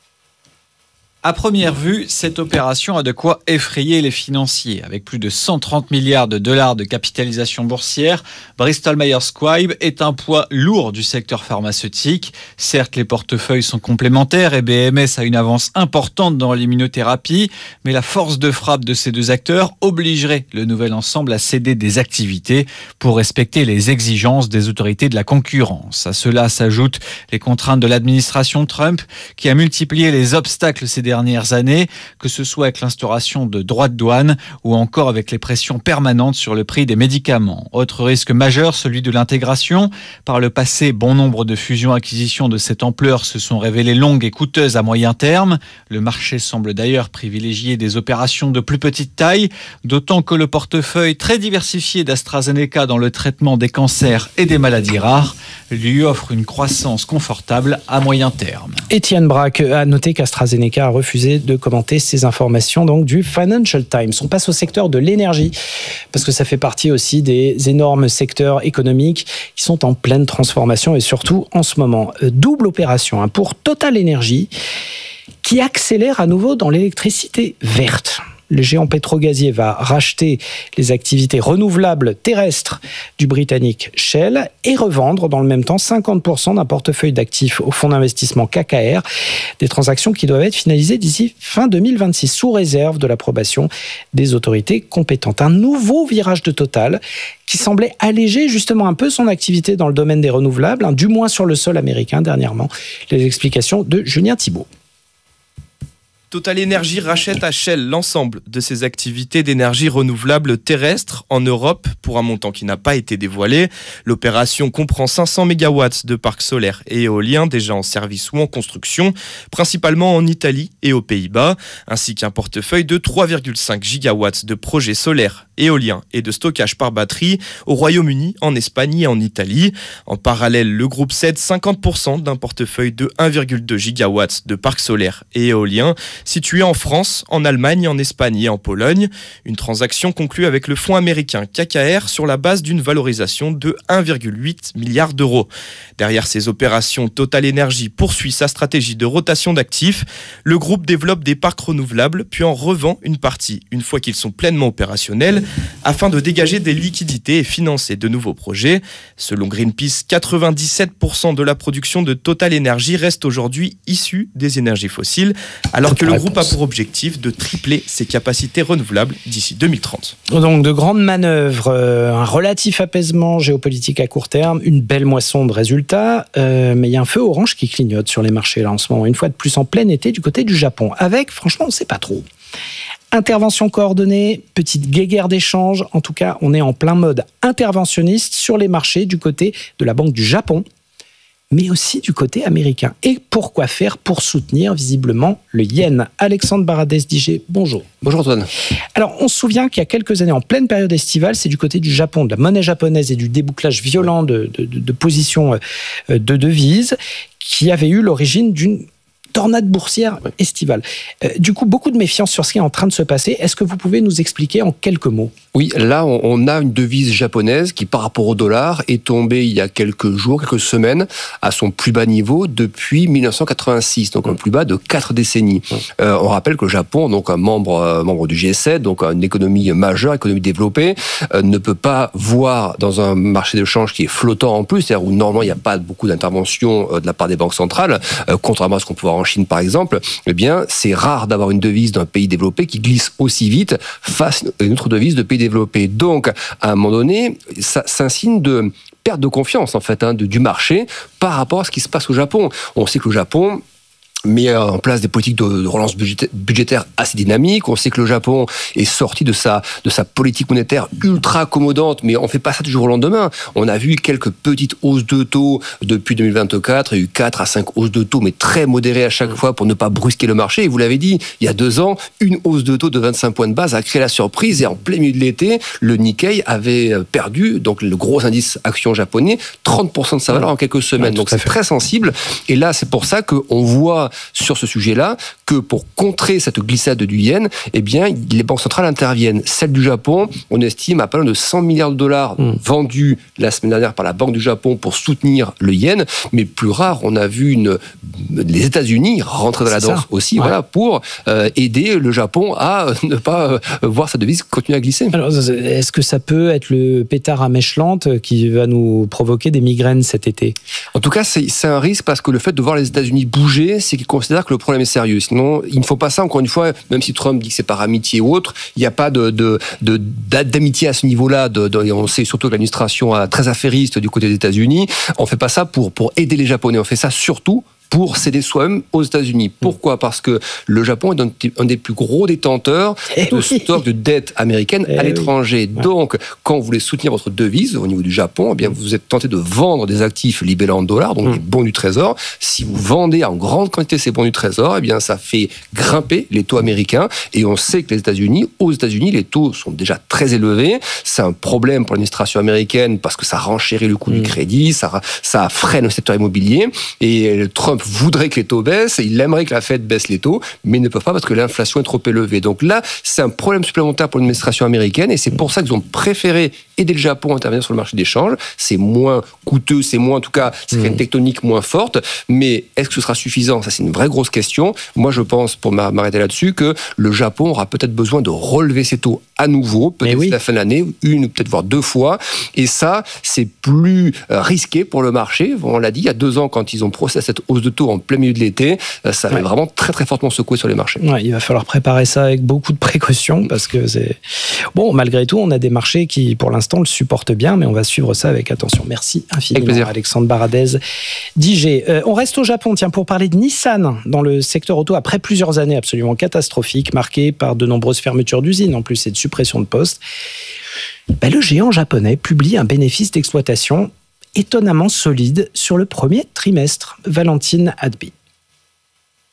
À première vue, cette opération a de quoi effrayer les financiers. Avec plus de cent trente milliards de dollars de capitalisation boursière, Bristol Myers Squibb est un poids lourd du secteur pharmaceutique. Certes, les portefeuilles sont complémentaires et B M S a une avance importante dans l'immunothérapie, mais la force de frappe de ces deux acteurs obligerait le nouvel ensemble à céder des activités pour respecter les exigences des autorités de la concurrence. À cela s'ajoutent les contraintes de l'administration Trump qui a multiplié les obstacles ces dernières années, que ce soit avec l'instauration de droits de douane ou encore avec les pressions permanentes sur le prix des médicaments. Autre risque majeur, celui de l'intégration. Par le passé, bon nombre de fusions-acquisitions de cette ampleur se sont révélées longues et coûteuses à moyen terme. Le marché semble d'ailleurs privilégier des opérations de plus petite taille, d'autant que le portefeuille très diversifié d'AstraZeneca dans le traitement des cancers et des maladies rares lui offre une croissance confortable à moyen terme. Étienne Braque a noté qu'AstraZeneca a refusé de commenter ces informations donc du Financial Times. On passe au secteur de l'énergie, parce que ça fait partie aussi des énormes secteurs économiques qui sont en pleine transformation et surtout en ce moment. Double opération hein, pour Total Energy qui accélère à nouveau dans l'électricité verte. Le géant pétro-gazier va racheter les activités renouvelables terrestres du britannique Shell et revendre dans le même temps cinquante pour cent d'un portefeuille d'actifs au fonds d'investissement K K R. Des transactions qui doivent être finalisées d'ici fin deux mille vingt-six sous réserve de l'approbation des autorités compétentes. Un nouveau virage de Total qui semblait alléger justement un peu son activité dans le domaine des renouvelables, hein, du moins sur le sol américain dernièrement. Les explications de Julien Thibault. Total Energy rachète à Shell l'ensemble de ses activités d'énergie renouvelable terrestre en Europe pour un montant qui n'a pas été dévoilé. L'opération comprend cinq cents mégawatts de parcs solaires et éoliens déjà en service ou en construction, principalement en Italie et aux Pays-Bas, ainsi qu'un portefeuille de trois virgule cinq gigawatts de projets solaires, éoliens et de stockage par batterie au Royaume-Uni, en Espagne et en Italie. En parallèle, le groupe cède cinquante pour cent d'un portefeuille de un virgule deux gigawatts de parcs solaires et éoliens, situés en France, en Allemagne, en Espagne et en Pologne. Une transaction conclue avec le fonds américain K K R sur la base d'une valorisation de un virgule huit milliard d'euros. Derrière ces opérations, Total Energy poursuit sa stratégie de rotation d'actifs. Le groupe développe des parcs renouvelables, puis en revend une partie une fois qu'ils sont pleinement opérationnels, afin de dégager des liquidités et financer de nouveaux projets. Selon Greenpeace, quatre-vingt-dix-sept pour cent de la production de Total Energy reste aujourd'hui issue des énergies fossiles, alors que le groupe a pour objectif de tripler ses capacités renouvelables d'ici deux mille trente. Donc de grandes manœuvres, euh, un relatif apaisement géopolitique à court terme, une belle moisson de résultats, euh, mais il y a un feu orange qui clignote sur les marchés là en ce moment, une fois de plus en plein été du côté du Japon, avec, franchement, on ne sait pas trop. Intervention coordonnée, petite guéguerre d'échange, en tout cas, on est en plein mode interventionniste sur les marchés du côté de la Banque du Japon, mais aussi du côté américain. Et pourquoi faire pour soutenir visiblement le yen? Alexandre Baradez-D G, bonjour. Bonjour Antoine. Alors, on se souvient qu'il y a quelques années, en pleine période estivale, c'est du côté du Japon, de la monnaie japonaise et du débouclage violent de, de, de, de positions de devises qui avait eu l'origine d'une tornade boursière estivale. Euh, du coup, beaucoup de méfiance sur ce qui est en train de se passer. Est-ce que vous pouvez nous expliquer en quelques mots ? Oui, là, on a une devise japonaise qui, par rapport au dollar, est tombée il y a quelques jours, quelques semaines, à son plus bas niveau depuis dix-neuf cent quatre-vingt-six, donc un plus bas de quatre décennies. Euh, on rappelle que le Japon, donc un membre, euh, membre du G sept, donc une économie majeure, économie développée, euh, ne peut pas voir dans un marché de change qui est flottant en plus, c'est-à-dire où normalement il n'y a pas beaucoup d'intervention euh, de la part des banques centrales, euh, contrairement à ce qu'on peut voir en Chine par exemple, eh bien c'est rare d'avoir une devise d'un pays développé qui glisse aussi vite face à une autre devise de pays développé. Donc à un moment donné, ça, c'est un signe de perte de confiance en fait hein, de, du marché par rapport à ce qui se passe au Japon. On sait que le Japon met en place des politiques de relance budgétaire assez dynamiques. On sait que le Japon est sorti de sa, de sa politique monétaire ultra accommodante, mais on ne fait pas ça du jour au lendemain. On a vu quelques petites hausses de taux depuis deux mille vingt-quatre. Il y a eu quatre à cinq hausses de taux, mais très modérées à chaque fois pour ne pas brusquer le marché. Et vous l'avez dit, il y a deux ans, une hausse de taux de vingt-cinq points de base a créé la surprise. Et en plein milieu de l'été, le Nikkei avait perdu, donc le gros indice action japonais, trente pour cent de sa valeur en quelques semaines. Ouais, donc c'est très sensible. Et là, c'est pour ça qu'on voit sur ce sujet-là que pour contrer cette glissade du yen, eh bien, les banques centrales interviennent. Celle du Japon, on estime à pas loin de cent milliards de dollars mmh. vendus la semaine dernière par la Banque du Japon pour soutenir le yen, mais plus rare, on a vu une, les États-Unis rentrer dans la danse aussi, ouais. voilà, pour euh, aider le Japon à euh, ne pas euh, voir sa devise continuer à glisser. Alors, est-ce que ça peut être le pétard à mèche lente qui va nous provoquer des migraines cet été ? En tout cas, c'est, c'est un risque parce que le fait de voir les États-Unis bouger, c'est qu'ils considèrent que le problème est sérieux. Sinon, il ne faut pas ça, encore une fois, même si Trump dit que c'est par amitié ou autre, il n'y a pas de, de, de, d'amitié à ce niveau-là. De, de, et on sait surtout que l'administration est très affairiste du côté des États-Unis. On ne fait pas ça pour, pour aider les Japonais. On fait ça surtout pour céder soi-même aux États-Unis. Pourquoi ? Parce que le Japon est un, un des plus gros détenteurs eh de oui. stocks de dettes américaines eh à l'étranger. Oui. Donc, quand vous voulez soutenir votre devise au niveau du Japon, eh bien, vous êtes tenté de vendre des actifs libellés en dollars, donc mm. des bons du Trésor. Si vous vendez en grande quantité ces bons du Trésor, eh bien, ça fait grimper les taux américains. Et on sait que les États-Unis, aux États-Unis, les taux sont déjà très élevés. C'est un problème pour l'administration américaine parce que ça renchérit le coût mm. du crédit, ça, ça freine le secteur immobilier. Et Trump voudrait que les taux baissent, il aimerait que la Fed baisse les taux, mais ils ne peuvent pas parce que l'inflation est trop élevée. Donc là, c'est un problème supplémentaire pour l'administration américaine et c'est pour ça qu'ils ont préféré aider le Japon à intervenir sur le marché d'échange. C'est moins coûteux, c'est moins, en tout cas, c'est une tectonique moins forte, mais est-ce que ce sera suffisant ? Ça, c'est une vraie grosse question. Moi, je pense, pour m'arrêter là-dessus, que le Japon aura peut-être besoin de relever ses taux à nouveau, peut-être oui. à la fin de l'année, une, peut-être voire deux fois. Et ça, c'est plus risqué pour le marché. On l'a dit, il y a deux ans, quand ils ont procédé à cette hausse de taux en plein milieu de l'été, ça avait ouais. vraiment très très fortement secoué sur les marchés. Ouais, il va falloir préparer ça avec beaucoup de précautions parce que c'est... Bon, malgré tout, on a des marchés qui, pour l'instant, le supportent bien, mais on va suivre ça avec attention. Merci infiniment, Alexandre Baradez-D G. Euh, on reste au Japon, tiens, pour parler de Nissan dans le secteur auto, après plusieurs années absolument catastrophiques, marquées par de nombreuses fermetures d'usines, en plus, et de suppression de postes. Ben, le géant japonais publie un bénéfice d'exploitation étonnamment solide sur le premier trimestre. Valentine Hadby.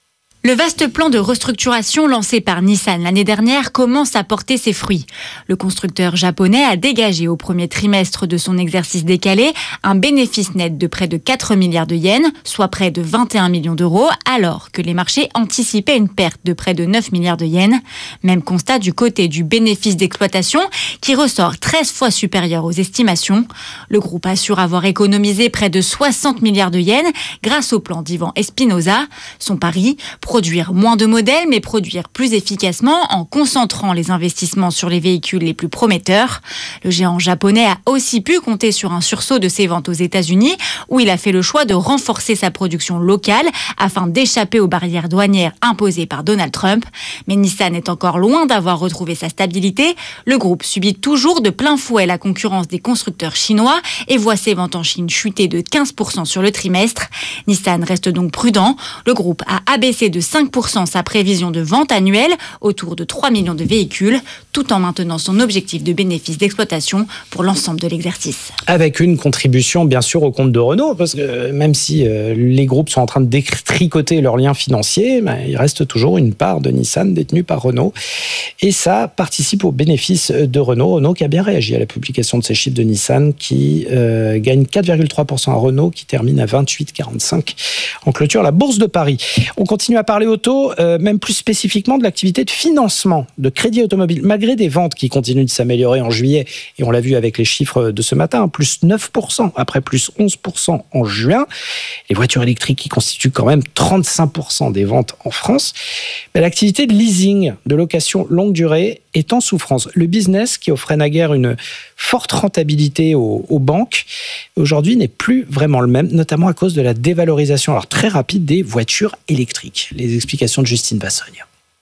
Le vaste plan de restructuration lancé par Nissan l'année dernière commence à porter ses fruits. Le constructeur japonais a dégagé au premier trimestre de son exercice décalé un bénéfice net de près de quatre milliards de yens, soit près de vingt et un millions d'euros, alors que les marchés anticipaient une perte de près de neuf milliards de yens. Même constat du côté du bénéfice d'exploitation qui ressort treize fois supérieur aux estimations. Le groupe assure avoir économisé près de soixante milliards de yens grâce au plan d'Ivan Espinosa. Son pari, produire moins de modèles, mais produire plus efficacement en concentrant les investissements sur les véhicules les plus prometteurs. Le géant japonais a aussi pu compter sur un sursaut de ses ventes aux États-Unis, où il a fait le choix de renforcer sa production locale afin d'échapper aux barrières douanières imposées par Donald Trump. Mais Nissan est encore loin d'avoir retrouvé sa stabilité. Le groupe subit toujours de plein fouet la concurrence des constructeurs chinois et voit ses ventes en Chine chuter de quinze pour cent sur le trimestre. Nissan reste donc prudent. Le groupe a abaissé de cinq pour cent sa prévision de vente annuelle, autour de trois millions de véhicules, tout en maintenant son objectif de bénéfice d'exploitation pour l'ensemble de l'exercice. Avec une contribution bien sûr au compte de Renault, parce que même si euh, les groupes sont en train de détricoter leurs liens financiers, ben, il reste toujours une part de Nissan détenue par Renault. Et ça participe au bénéfice de Renault. Renault qui a bien réagi à la publication de ces chiffres de Nissan, qui euh, gagne quatre virgule trois pour cent à Renault, qui termine à vingt-huit virgule quarante-cinq en clôture la Bourse de Paris. On continue à parler auto, euh, même plus spécifiquement de l'activité de financement de crédit automobile. Malgré des ventes qui continuent de s'améliorer en juillet, et on l'a vu avec les chiffres de ce matin, plus neuf pour cent après plus onze pour cent en juin, les voitures électriques qui constituent quand même trente-cinq pour cent des ventes en France, mais l'activité de leasing, de location longue durée est en souffrance. Le business qui offrait naguère une forte rentabilité aux, aux banques, aujourd'hui n'est plus vraiment le même, notamment à cause de la dévalorisation alors très rapide des voitures électriques. Les explications de Justine Vassogne.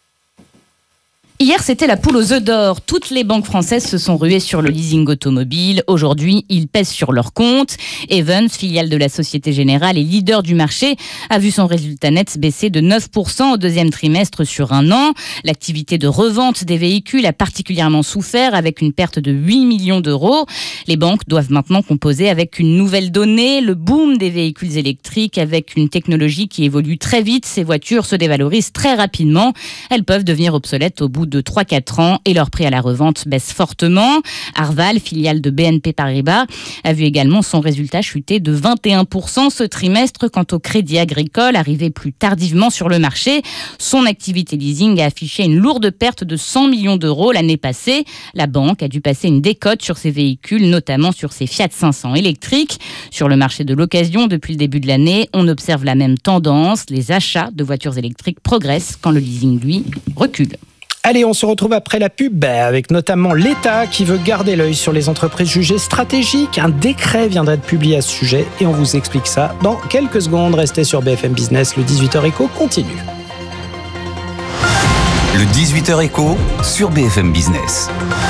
Hier, c'était la poule aux œufs d'or. Toutes les banques françaises se sont ruées sur le leasing automobile. Aujourd'hui, ils pèsent sur leur compte. Evans, filiale de la Société Générale et leader du marché, a vu son résultat net baisser de neuf pour cent au deuxième trimestre sur un an. L'activité de revente des véhicules a particulièrement souffert avec une perte de huit millions d'euros. Les banques doivent maintenant composer avec une nouvelle donnée, le boom des véhicules électriques avec une technologie qui évolue très vite. Ces voitures se dévalorisent très rapidement. Elles peuvent devenir obsolètes au bout de trois à quatre ans et leur prix à la revente baisse fortement. Arval, filiale de B N P Paribas, a vu également son résultat chuter de vingt et un pour cent ce trimestre. Quant au Crédit Agricole, arrivé plus tardivement sur le marché, son activité leasing a affiché une lourde perte de cent millions d'euros l'année passée. La banque a dû passer une décote sur ses véhicules, notamment sur ses Fiat cinq cents électriques. Sur le marché de l'occasion, depuis le début de l'année, on observe la même tendance. Les achats de voitures électriques progressent quand le leasing, lui, recule. Allez, on se retrouve après la pub avec notamment l'État qui veut garder l'œil sur les entreprises jugées stratégiques. Un décret viendrait de publier à ce sujet et on vous explique ça dans quelques secondes. Restez sur B F M Business, le dix-huit heures Éco continue. Le dix-huit heures Éco sur B F M Business.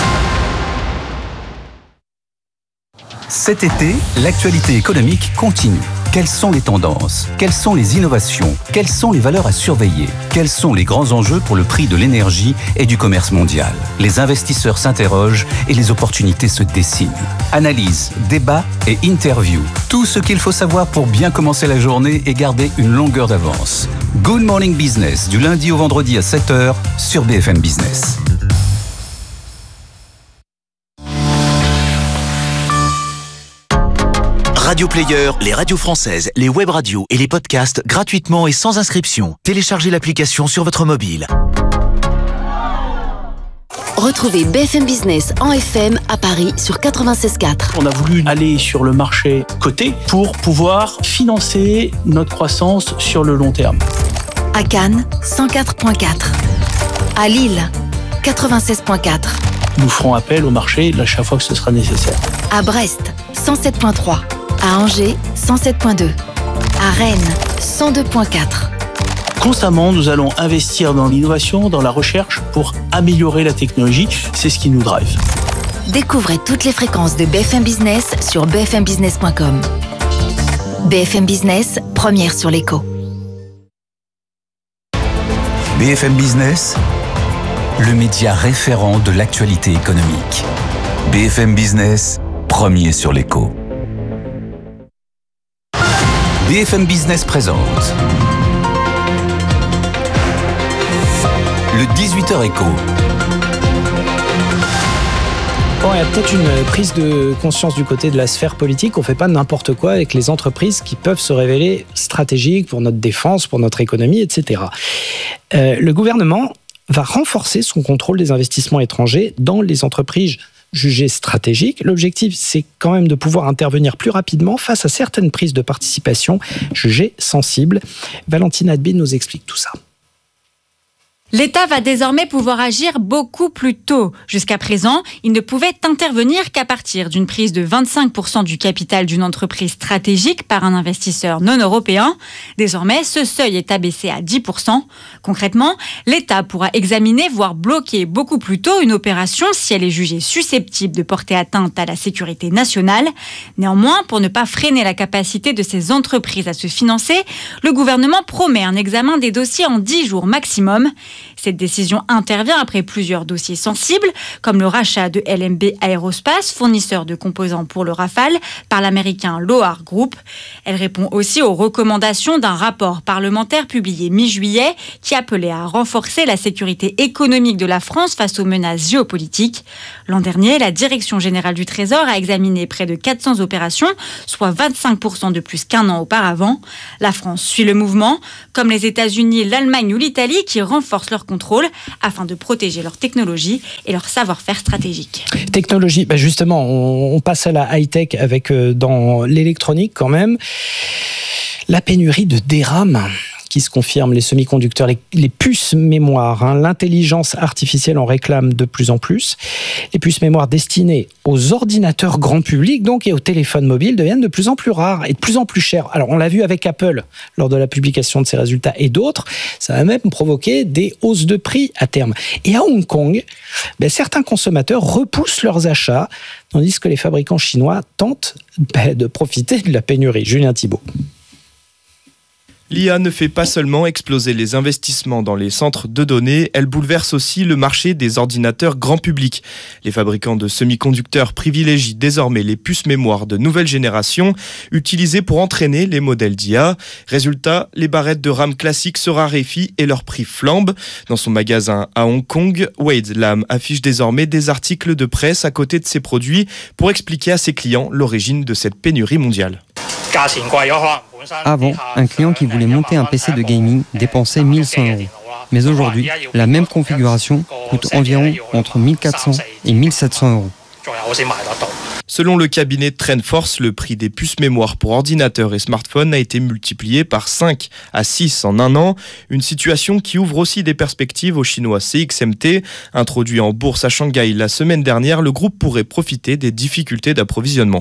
Cet été, l'actualité économique continue. Quelles sont les tendances? Quelles sont les innovations? Quelles sont les valeurs à surveiller? Quels sont les grands enjeux pour le prix de l'énergie et du commerce mondial? Les investisseurs s'interrogent et les opportunités se dessinent. Analyse, débat et interview. Tout ce qu'il faut savoir pour bien commencer la journée et garder une longueur d'avance. Good Morning Business, du lundi au vendredi à sept heures sur B F M Business. Radio Player, les radios françaises, les web radios et les podcasts gratuitement et sans inscription. Téléchargez l'application sur votre mobile. Retrouvez B F M Business en F M à Paris sur quatre-vingt-seize virgule quatre. On a voulu aller sur le marché coté pour pouvoir financer notre croissance sur le long terme. À Cannes, cent quatre virgule quatre. À Lille, quatre-vingt-seize virgule quatre. Nous ferons appel au marché à chaque fois que ce sera nécessaire. À Brest, cent sept virgule trois. À Angers, cent sept virgule deux. À Rennes, cent deux virgule quatre. Constamment, nous allons investir dans l'innovation, dans la recherche pour améliorer la technologie. C'est ce qui nous drive. Découvrez toutes les fréquences de B F M Business sur b f m business point com. B F M Business, première sur l'éco. B F M Business, le média référent de l'actualité économique. B F M Business, premier sur l'éco. B F M Business présente le dix-huit heures éco. Bon, il y a peut-être une prise de conscience du côté de la sphère politique. On ne fait pas n'importe quoi avec les entreprises qui peuvent se révéler stratégiques pour notre défense, pour notre économie, et cetera. Euh, le gouvernement va renforcer son contrôle des investissements étrangers dans les entreprises jugées stratégiques. L'objectif, c'est quand même de pouvoir intervenir plus rapidement face à certaines prises de participation jugées sensibles. Valentine Adbin nous explique tout ça. L'État va désormais pouvoir agir beaucoup plus tôt. Jusqu'à présent, il ne pouvait intervenir qu'à partir d'une prise de vingt-cinq pour cent du capital d'une entreprise stratégique par un investisseur non européen. Désormais, ce seuil est abaissé à dix pour cent. Concrètement, l'État pourra examiner, voire bloquer beaucoup plus tôt une opération si elle est jugée susceptible de porter atteinte à la sécurité nationale. Néanmoins, pour ne pas freiner la capacité de ces entreprises à se financer, le gouvernement promet un examen des dossiers en dix jours maximum. Cette décision intervient après plusieurs dossiers sensibles, comme le rachat de L M B Aerospace, fournisseur de composants pour le Rafale, par l'américain Loar Group. Elle répond aussi aux recommandations d'un rapport parlementaire publié mi-juillet qui appelait à renforcer la sécurité économique de la France face aux menaces géopolitiques. L'an dernier, la Direction générale du Trésor a examiné près de quatre cents opérations, soit vingt-cinq pour cent de plus qu'un an auparavant. La France suit le mouvement, comme les États-Unis, l'Allemagne ou l'Italie qui renforcent leur contrôle afin de protéger leur technologie et leur savoir-faire stratégique. Technologie, bah justement, on, on passe à la high-tech avec euh, dans l'électronique quand même. La pénurie de D RAM qui se confirme, les semi-conducteurs, les, les puces mémoire, hein, l'intelligence artificielle en réclame de plus en plus. Les puces mémoire destinées aux ordinateurs grand public donc et aux téléphones mobiles deviennent de plus en plus rares et de plus en plus chères. Alors on l'a vu avec Apple lors de la publication de ses résultats et d'autres, ça a même provoqué des hausses de prix à terme. Et à Hong Kong, ben, certains consommateurs repoussent leurs achats tandis que les fabricants chinois tentent ben, de profiter de la pénurie. Julien Thibault. L'I A ne fait pas seulement exploser les investissements dans les centres de données, elle bouleverse aussi le marché des ordinateurs grand public. Les fabricants de semi-conducteurs privilégient désormais les puces mémoire de nouvelle génération, utilisées pour entraîner les modèles d'I A. Résultat, les barrettes de RAM classiques se raréfient et leur prix flambe. Dans son magasin à Hong Kong, Wade Lam affiche désormais des articles de presse à côté de ses produits pour expliquer à ses clients l'origine de cette pénurie mondiale. Avant, un client qui voulait monter un P C de gaming dépensait mille cent euros. Mais aujourd'hui, la même configuration coûte environ entre mille quatre cents et mille sept cents euros. Selon le cabinet TrendForce, le prix des puces mémoire pour ordinateurs et smartphones a été multiplié par cinq à six en un an. Une situation qui ouvre aussi des perspectives au chinois C X M T. Introduit en bourse à Shanghai la semaine dernière, le groupe pourrait profiter des difficultés d'approvisionnement.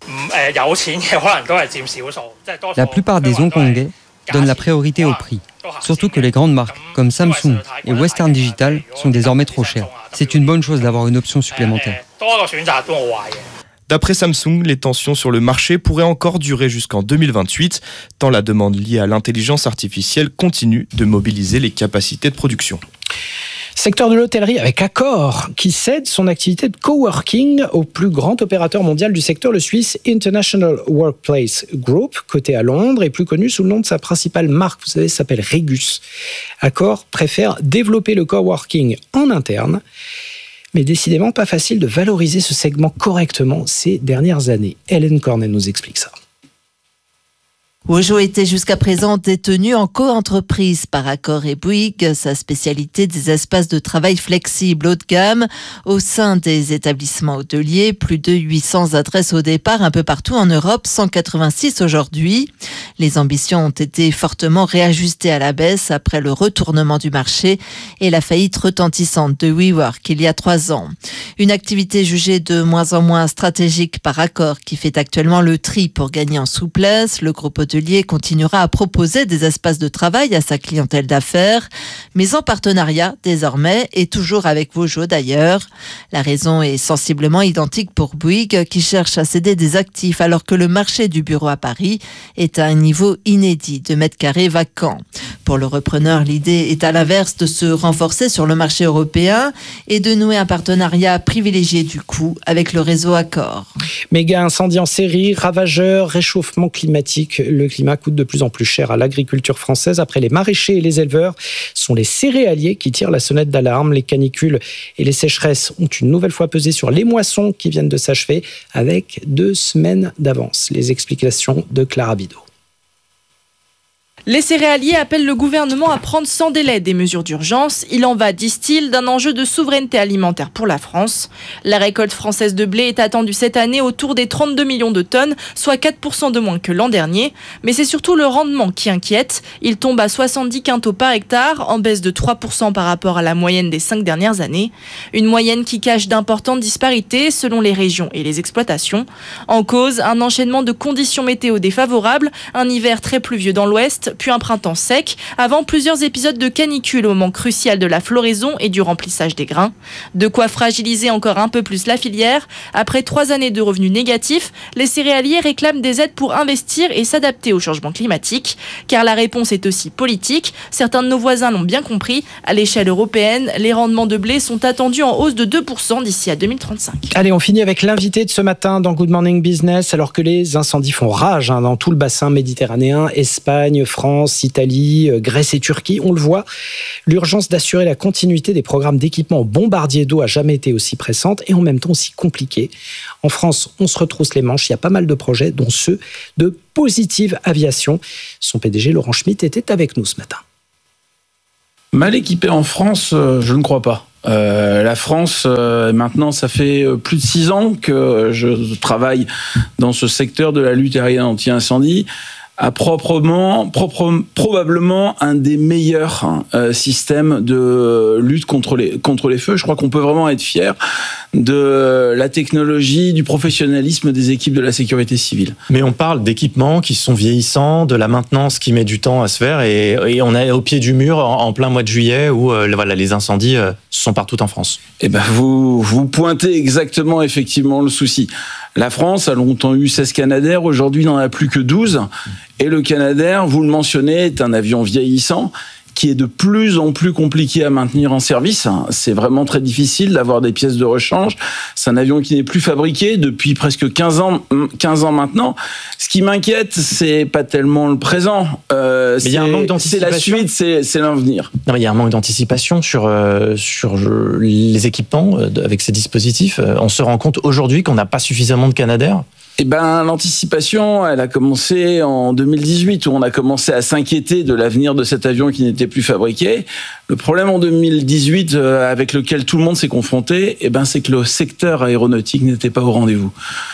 La plupart des Hongkongais donnent la priorité au prix. Surtout que les grandes marques comme Samsung et Western Digital sont désormais trop chères. C'est une bonne chose d'avoir une option supplémentaire. D'après Samsung, les tensions sur le marché pourraient encore durer jusqu'en deux mille vingt-huit, tant la demande liée à l'intelligence artificielle continue de mobiliser les capacités de production. Secteur de l'hôtellerie avec Accor qui cède son activité de coworking au plus grand opérateur mondial du secteur, le Suisse International Workplace Group, coté à Londres et plus connu sous le nom de sa principale marque, vous savez, s'appelle Regus. Accor préfère développer le coworking en interne, mais décidément pas facile de valoriser ce segment correctement ces dernières années. Hélène Cornet nous explique ça. Wojo était jusqu'à présent détenu en co-entreprise par Accor et Bouygues, sa spécialité des espaces de travail flexibles haut de gamme au sein des établissements hôteliers, plus de huit cents adresses au départ un peu partout en Europe, cent quatre-vingt-six aujourd'hui. Les ambitions ont été fortement réajustées à la baisse après le retournement du marché et la faillite retentissante de WeWork il y a trois ans. Une activité jugée de moins en moins stratégique par Accor qui fait actuellement le tri pour gagner en souplesse. Le groupe hôtelier continuera à proposer des espaces de travail à sa clientèle d'affaires, mais en partenariat désormais et toujours avec Wojo d'ailleurs. La raison est sensiblement identique pour Bouygues qui cherche à céder des actifs alors que le marché du bureau à Paris est à un niveau inédit de mètres carrés vacants. Pour le repreneur, l'idée est à l'inverse de se renforcer sur le marché européen et de nouer un partenariat privilégié du coup avec le réseau Accor. Méga incendie en série, ravageur, réchauffement climatique. Le le climat coûte de plus en plus cher à l'agriculture française. Après les maraîchers et les éleveurs, ce sont les céréaliers qui tirent la sonnette d'alarme. Les canicules et les sécheresses ont une nouvelle fois pesé sur les moissons qui viennent de s'achever avec deux semaines d'avance. Les explications de Clara Bidot. Les céréaliers appellent le gouvernement à prendre sans délai des mesures d'urgence. Il en va, disent-ils, d'un enjeu de souveraineté alimentaire pour la France. La récolte française de blé est attendue cette année autour des trente-deux millions de tonnes, soit quatre pour cent de moins que l'an dernier. Mais c'est surtout le rendement qui inquiète. Il tombe à soixante-dix quintaux par hectare, en baisse de trois pour cent par rapport à la moyenne des cinq dernières années. Une moyenne qui cache d'importantes disparités selon les régions et les exploitations. En cause, un enchaînement de conditions météo défavorables, un hiver très pluvieux dans l'ouest, puis un printemps sec, avant plusieurs épisodes de canicule au moment crucial de la floraison et du remplissage des grains. De quoi fragiliser encore un peu plus la filière. Après trois années de revenus négatifs, les céréaliers réclament des aides pour investir et s'adapter au changement climatique. Car la réponse est aussi politique. Certains de nos voisins l'ont bien compris. À l'échelle européenne, les rendements de blé sont attendus en hausse de deux pour cent d'ici à deux mille trente-cinq. Allez, on finit avec l'invité de ce matin dans Good Morning Business. Alors que les incendies font rage hein, dans tout le bassin méditerranéen, Espagne, France, Italie, Grèce et Turquie, on le voit, l'urgence d'assurer la continuité des programmes d'équipement bombardiers d'eau a jamais été aussi pressante et en même temps aussi compliquée. En France, on se retrousse les manches, il y a pas mal de projets, dont ceux de Positive Aviation. Son P D G, Laurent Schmitt, était avec nous ce matin. Mal équipé en France, je ne crois pas. Euh, la France, euh, maintenant, ça fait plus de six ans que je travaille dans ce secteur de la lutte aérienne anti-incendie. A proprement, propre, probablement un des meilleurs euh, systèmes de lutte contre les, contre les feux. Je crois qu'on peut vraiment être fier de la technologie, du professionnalisme des équipes de la sécurité civile. Mais on parle d'équipements qui sont vieillissants, de la maintenance qui met du temps à se faire, et, et on est au pied du mur en, en plein mois de juillet où euh, voilà, les incendies euh, sont partout en France. Eh ben, vous, vous pointez exactement effectivement le souci. La France a longtemps eu seize Canadair, aujourd'hui il n'en a plus que douze. Et le Canadair, vous le mentionnez, est un avion vieillissant qui est de plus en plus compliqué à maintenir en service. C'est vraiment très difficile d'avoir des pièces de rechange. C'est un avion qui n'est plus fabriqué depuis presque quinze ans, quinze ans maintenant. Ce qui m'inquiète, c'est pas tellement le présent. Euh, mais il y a un manque d'anticipation. C'est la suite, c'est, c'est l'avenir. Non, mais il y a un manque d'anticipation sur, euh, sur les équipements euh, avec ces dispositifs. On se rend compte aujourd'hui qu'on n'a pas suffisamment de Canadair. Eh ben, l'anticipation, elle a commencé en deux mille dix-huit, où on a commencé à s'inquiéter de l'avenir de cet avion qui n'était plus fabriqué. Le problème en deux mille dix-huit, euh, avec lequel tout le monde s'est confronté, eh ben, c'est que le secteur aéronautique n'était pas au rendez-vous.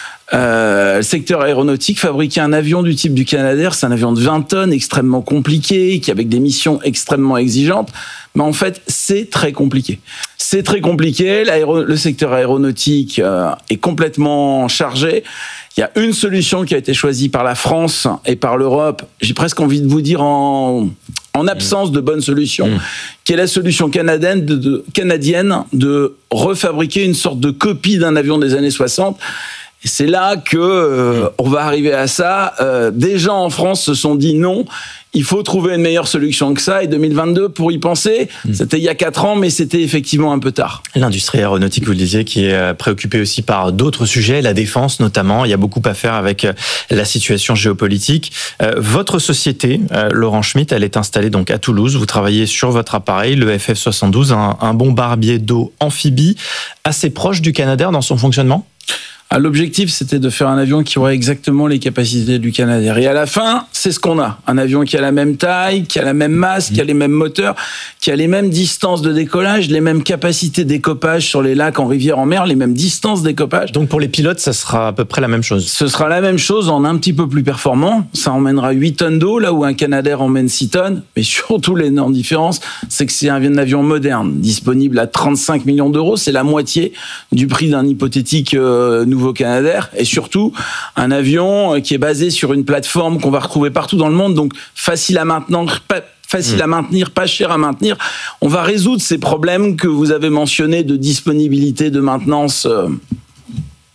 Euh, le secteur aéronautique, fabriquer un avion du type du Canadair, c'est un avion de vingt tonnes, extrêmement compliqué, qui avec des missions extrêmement exigeantes. Mais en fait, c'est très compliqué. C'est très compliqué. L'aéro- le secteur aéronautique euh, est complètement chargé. Il y a une solution qui a été choisie par la France et par l'Europe. J'ai presque envie de vous dire en, en absence mmh. de bonne solution, mmh. qui est la solution canadienne de, de, canadienne de refabriquer une sorte de copie d'un avion des années soixante. Et c'est là que euh, on va arriver à ça. Euh, des gens en France se sont dit non, il faut trouver une meilleure solution que ça. Et deux mille vingt-deux, pour y penser, mmh. c'était il y a quatre ans, mais c'était effectivement un peu tard. L'industrie aéronautique, vous le disiez, qui est préoccupée aussi par d'autres sujets, la défense notamment. Il y a beaucoup à faire avec la situation géopolitique. Euh, votre société, euh, Laurent Schmitt, elle est installée donc à Toulouse. Vous travaillez sur votre appareil, le F F soixante-douze, un, un bombardier d'eau amphibie, assez proche du Canadair dans son fonctionnement. Ah, l'objectif, c'était de faire un avion qui aurait exactement les capacités du Canadair. Et à la fin, c'est ce qu'on a. Un avion qui a la même taille, qui a la même masse, mmh. qui a les mêmes moteurs, qui a les mêmes distances de décollage, les mêmes capacités d'écopage sur les lacs, en rivière, en mer, les mêmes distances d'écopage. Donc pour les pilotes, ça sera à peu près la même chose. Ce sera la même chose en un petit peu plus performant. Ça emmènera huit tonnes d'eau, là où un Canadair emmène six tonnes. Mais surtout, l'énorme différence, c'est que c'est un avion moderne, disponible à trente-cinq millions d'euros. C'est la moitié du prix d'un hypothétique euh, nouveau Canadair, et surtout un avion qui est basé sur une plateforme qu'on va retrouver partout dans le monde, donc facile à maintenir, pas, facile mmh. à maintenir, pas cher à maintenir. On va résoudre ces problèmes que vous avez mentionnés de disponibilité, de maintenance.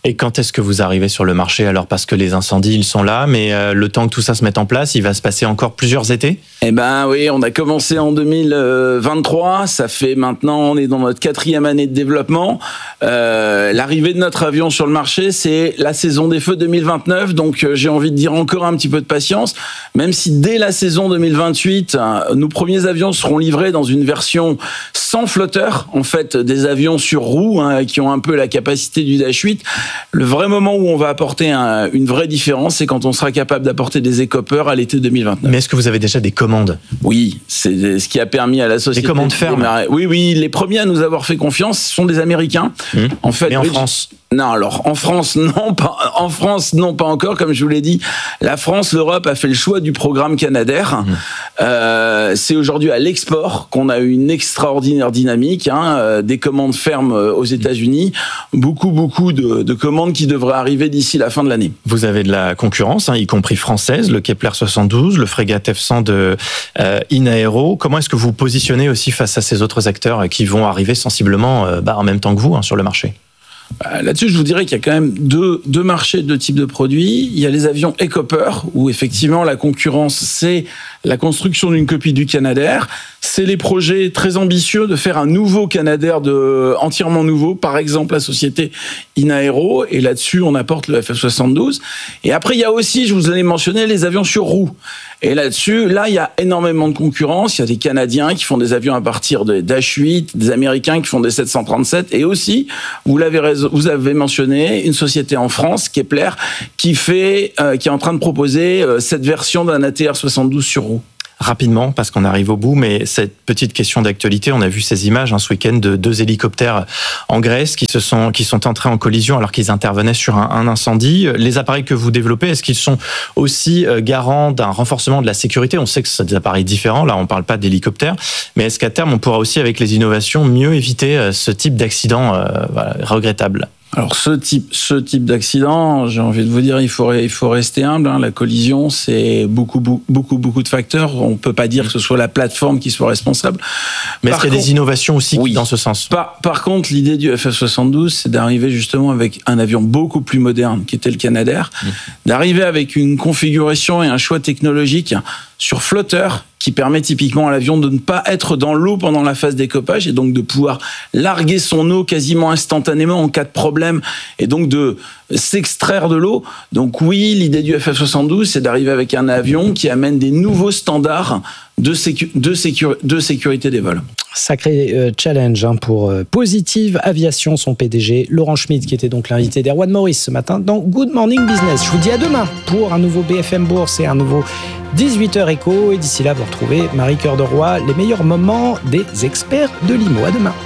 Et quand est-ce que vous arrivez sur le marché alors? Parce que les incendies, ils sont là, mais euh, le temps que tout ça se mette en place, il va se passer encore plusieurs étés? Eh ben oui, on a commencé en deux mille vingt-trois, ça fait maintenant, on est dans notre quatrième année de développement. Euh, l'arrivée de notre avion sur le marché, c'est la saison des feux deux mille vingt-neuf, donc euh, j'ai envie de dire encore un petit peu de patience, même si dès la saison deux mille vingt-huit, euh, nos premiers avions seront livrés dans une version sans flotteur, en fait des avions sur roues hein, qui ont un peu la capacité du Dash huit. Le vrai moment où on va apporter un, une vraie différence, c'est quand on sera capable d'apporter des écopeurs à l'été deux mille vingt-neuf. Mais est-ce que vous avez déjà des commandes? Oui, c'est ce qui a permis à la société... Des commandes fermes? Oui, oui, les premiers à nous avoir fait confiance sont des Américains. Mmh. En fait, Mais en oui, France? Non, alors en France, non, pas en France, non, pas encore. Comme je vous l'ai dit, la France, l'Europe a fait le choix du programme Canadair. Mmh. Euh, c'est aujourd'hui à l'export qu'on a eu une extraordinaire dynamique, hein, euh, des commandes fermes aux États-Unis, beaucoup, beaucoup de, de commandes qui devraient arriver d'ici la fin de l'année. Vous avez de la concurrence, hein, y compris française, le Kepler soixante-douze, le frégate F cent de euh, Inaero. Comment est-ce que vous vous positionnez aussi face à ces autres acteurs qui vont arriver sensiblement euh, bah, en même temps que vous hein, sur le marché? Là-dessus, je vous dirais qu'il y a quand même deux, deux marchés, deux types de produits. Il y a les avions Ecopper, où effectivement la concurrence, c'est la construction d'une copie du Canadair. C'est les projets très ambitieux de faire un nouveau Canadair de, entièrement nouveau, par exemple la société Inaero, et là-dessus on apporte le F F soixante-douze. Et après il y a aussi, je vous ai mentionné, les avions sur roues. Et là-dessus, là il y a énormément de concurrence. Il y a des Canadiens qui font des avions à partir de Dash huit, des Américains qui font des sept cent trente-sept, et aussi, vous l'avez vous avez mentionné, une société en France, Kepler, qui fait, euh, qui est en train de proposer euh, cette version d'un A T R soixante-douze sur roue. Rapidement, parce qu'on arrive au bout, mais cette petite question d'actualité, on a vu ces images hein, ce week-end de deux hélicoptères en Grèce qui se sont qui sont entrés en collision alors qu'ils intervenaient sur un, un incendie. Les appareils que vous développez, est-ce qu'ils sont aussi garants d'un renforcement de la sécurité? On sait que ce sont des appareils différents, là on parle pas d'hélicoptères, mais est-ce qu'à terme on pourra aussi avec les innovations mieux éviter ce type d'accident euh, voilà, regrettable? Alors ce type, ce type d'accident, j'ai envie de vous dire, il faut, il faut rester humble. Hein. La collision, c'est beaucoup, beaucoup, beaucoup de facteurs. On peut pas dire que ce soit la plateforme qui soit responsable. Mais est-ce qu'il y a des innovations aussi oui. dans ce sens? Par, par contre, l'idée du F F soixante-douze, c'est d'arriver justement avec un avion beaucoup plus moderne, qui était le Canadair, mmh. d'arriver avec une configuration et un choix technologique sur flotteur qui permet typiquement à l'avion de ne pas être dans l'eau pendant la phase d'écopage et donc de pouvoir larguer son eau quasiment instantanément en cas de problème et donc de s'extraire de l'eau. Donc oui, l'idée du F F soixante-douze, c'est d'arriver avec un avion qui amène des nouveaux standards de, sécu- de, sécu- de sécurité des vols. Sacré euh, challenge hein, pour euh, Positive Aviation, son P D G, Laurent Schmitt, qui était donc l'invité d'Erwan Maurice ce matin dans Good Morning Business. Je vous dis à demain pour un nouveau B F M Bourse et un nouveau dix-huit heures Éco. Et d'ici là, vous retrouvez Marie Cœur de Roy, les meilleurs moments des experts de l'I M O. À demain.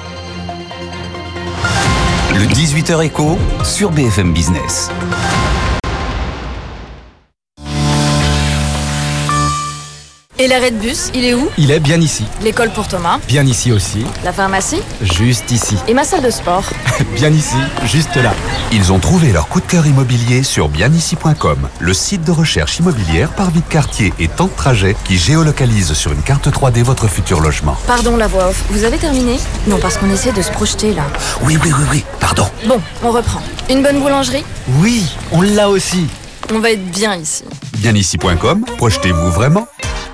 Le dix-huit heures Éco sur B F M Business. Et l'arrêt de bus, il est où? Il est bien ici. L'école pour Thomas? Bien ici aussi. La pharmacie? Juste ici. Et ma salle de sport? Bien ici, juste là. Ils ont trouvé leur coup de cœur immobilier sur bien ici point com, le site de recherche immobilière par vie de quartier et temps de trajet qui géolocalise sur une carte trois D votre futur logement. Pardon la voix off, vous avez terminé? Non, parce qu'on essaie de se projeter là. Oui, oui, oui, oui, pardon. Bon, on reprend. Une bonne boulangerie? Oui, on l'a aussi. On va être bien ici. bien ici point com, projetez-vous vraiment?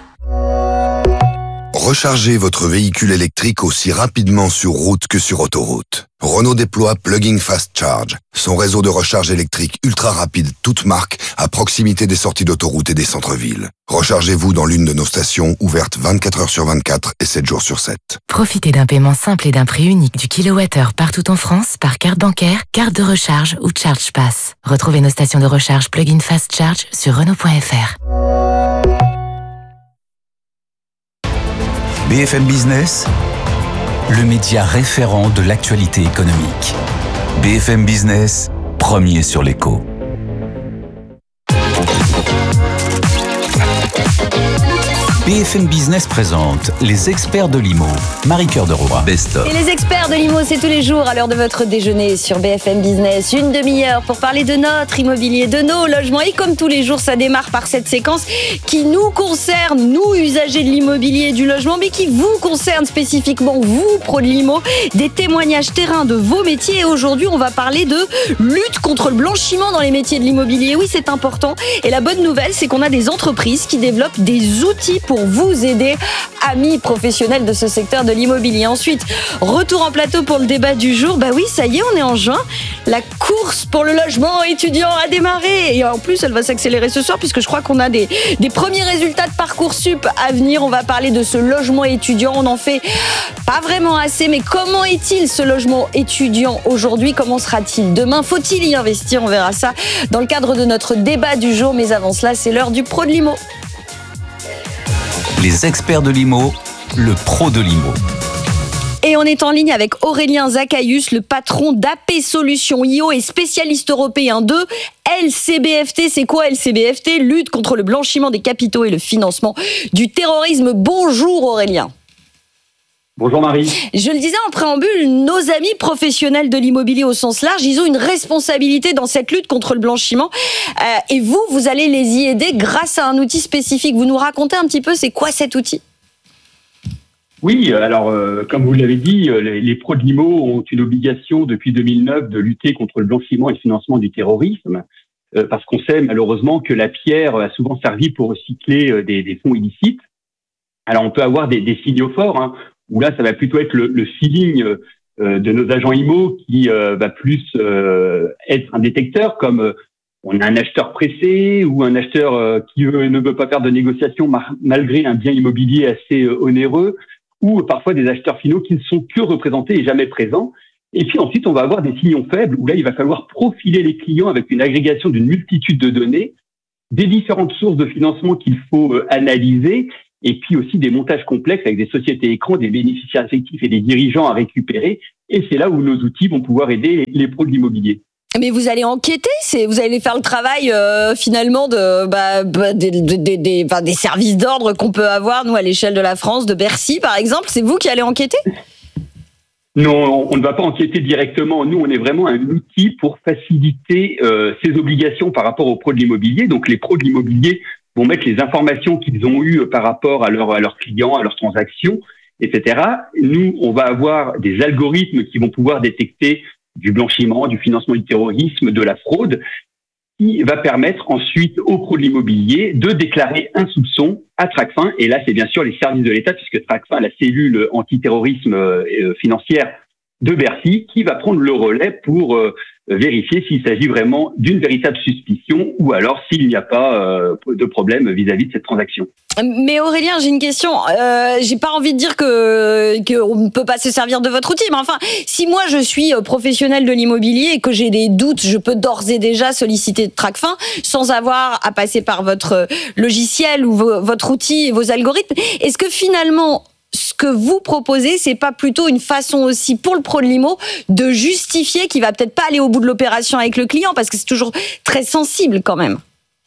Rechargez votre véhicule électrique aussi rapidement sur route que sur autoroute. Renault déploie Plug-in Fast Charge, son réseau de recharge électrique ultra rapide, toute marque, à proximité des sorties d'autoroute et des centres-villes. Rechargez-vous dans l'une de nos stations, ouvertes vingt-quatre heures sur vingt-quatre et sept jours sur sept. Profitez d'un paiement simple et d'un prix unique du kilowattheure partout en France par carte bancaire, carte de recharge ou Charge Pass. Retrouvez nos stations de recharge Plug-in Fast Charge sur Renault point F R. B F M Business, le média référent de l'actualité économique. B F M Business, premier sur l'écho. B F M Business présente les experts de l'I M O. Marie-Cœur de Roy, best-of. Et les experts de l'I M O, c'est tous les jours à l'heure de votre déjeuner sur B F M Business. Une demi-heure pour parler de notre immobilier, de nos logements. Et comme tous les jours, ça démarre par cette séquence qui nous concerne, nous, usagers de l'immobilier et du logement, mais qui vous concerne spécifiquement, vous, pros de l'I M O. Des témoignages terrain de vos métiers. Et aujourd'hui, on va parler de lutte contre le blanchiment dans les métiers de l'immobilier. Oui, c'est important. Et la bonne nouvelle, c'est qu'on a des entreprises qui développent des outils pour vous aider, amis professionnels de ce secteur de l'immobilier. Ensuite, retour en plateau pour le débat du jour. Bah oui, ça y est, on est en juin. La course pour le logement étudiant a démarré. Et en plus, elle va s'accélérer ce soir puisque je crois qu'on a des, des premiers résultats de Parcoursup à venir. On va parler de ce logement étudiant. On en fait pas vraiment assez, mais comment est-il ce logement étudiant aujourd'hui? Comment sera-t-il demain? Faut-il y investir? On verra ça dans le cadre de notre débat du jour. Mais avant cela, c'est l'heure du pro de l'I M O. Les experts de l'I M O, le pro de l'I M O. Et on est en ligne avec Aurélien Zachaius, le patron d'A P Solutions I O et spécialiste européen de L C B F T. C'est quoi L C B F T? Lutte contre le blanchiment des capitaux et le financement du terrorisme. Bonjour Aurélien. Bonjour Marie. Je le disais en préambule, nos amis professionnels de l'immobilier au sens large, ils ont une responsabilité dans cette lutte contre le blanchiment. Euh, et vous, vous allez les y aider grâce à un outil spécifique. Vous nous racontez un petit peu, c'est quoi cet outil? Oui, alors euh, comme vous l'avez dit, les, les pros de l'I M O ont une obligation depuis deux mille neuf de lutter contre le blanchiment et le financement du terrorisme, euh, parce qu'on sait malheureusement que la pierre a souvent servi pour recycler euh, des, des fonds illicites. Alors on peut avoir des, des signaux forts, hein, où là ça va plutôt être le, le feeling euh, de nos agents I M O qui euh, va plus euh, être un détecteur, comme euh, on a un acheteur pressé ou un acheteur euh, qui veut, ne veut pas faire de négociation mar- malgré un bien immobilier assez euh, onéreux, ou parfois des acheteurs finaux qui ne sont que représentés et jamais présents. Et puis ensuite, on va avoir des signaux faibles où là, il va falloir profiler les clients avec une agrégation d'une multitude de données, des différentes sources de financement qu'il faut euh, analyser, et puis aussi des montages complexes avec des sociétés écrans, des bénéficiaires effectifs et des dirigeants à récupérer. Et c'est là où nos outils vont pouvoir aider les pros de l'immobilier. Mais vous allez enquêter, c'est, vous allez faire le travail euh, finalement de, bah, bah, des, des, des, enfin, des services d'ordre qu'on peut avoir, nous, à l'échelle de la France, de Bercy par exemple. C'est vous qui allez enquêter? Non, on ne va pas enquêter directement. Nous, on est vraiment un outil pour faciliter euh, ces obligations par rapport aux pros de l'immobilier. Donc, les pros de l'immobilier vont mettre les informations qu'ils ont eues par rapport à, leur, à leurs clients, à leurs transactions, et cetera. Nous, on va avoir des algorithmes qui vont pouvoir détecter du blanchiment, du financement du terrorisme, de la fraude, qui va permettre ensuite aux pros de l'immobilier de déclarer un soupçon à Tracfin. Et là, c'est bien sûr les services de l'État, puisque Tracfin, la cellule antiterrorisme euh, financière de Bercy, qui va prendre le relais pour euh, vérifier s'il s'agit vraiment d'une véritable suspicion ou alors s'il n'y a pas euh, de problème vis-à-vis de cette transaction. Mais Aurélien, j'ai une question. Euh, j'ai pas envie de dire que qu'on ne peut pas se servir de votre outil, mais enfin, si moi je suis professionnel de l'immobilier et que j'ai des doutes, je peux d'ores et déjà solliciter Tracfin sans avoir à passer par votre logiciel ou vo- votre outil et vos algorithmes. Est-ce que finalement, ce que vous proposez, c'est pas plutôt une façon aussi pour le pro de l'I M O de justifier qu'il va peut-être pas aller au bout de l'opération avec le client, parce que c'est toujours très sensible quand même?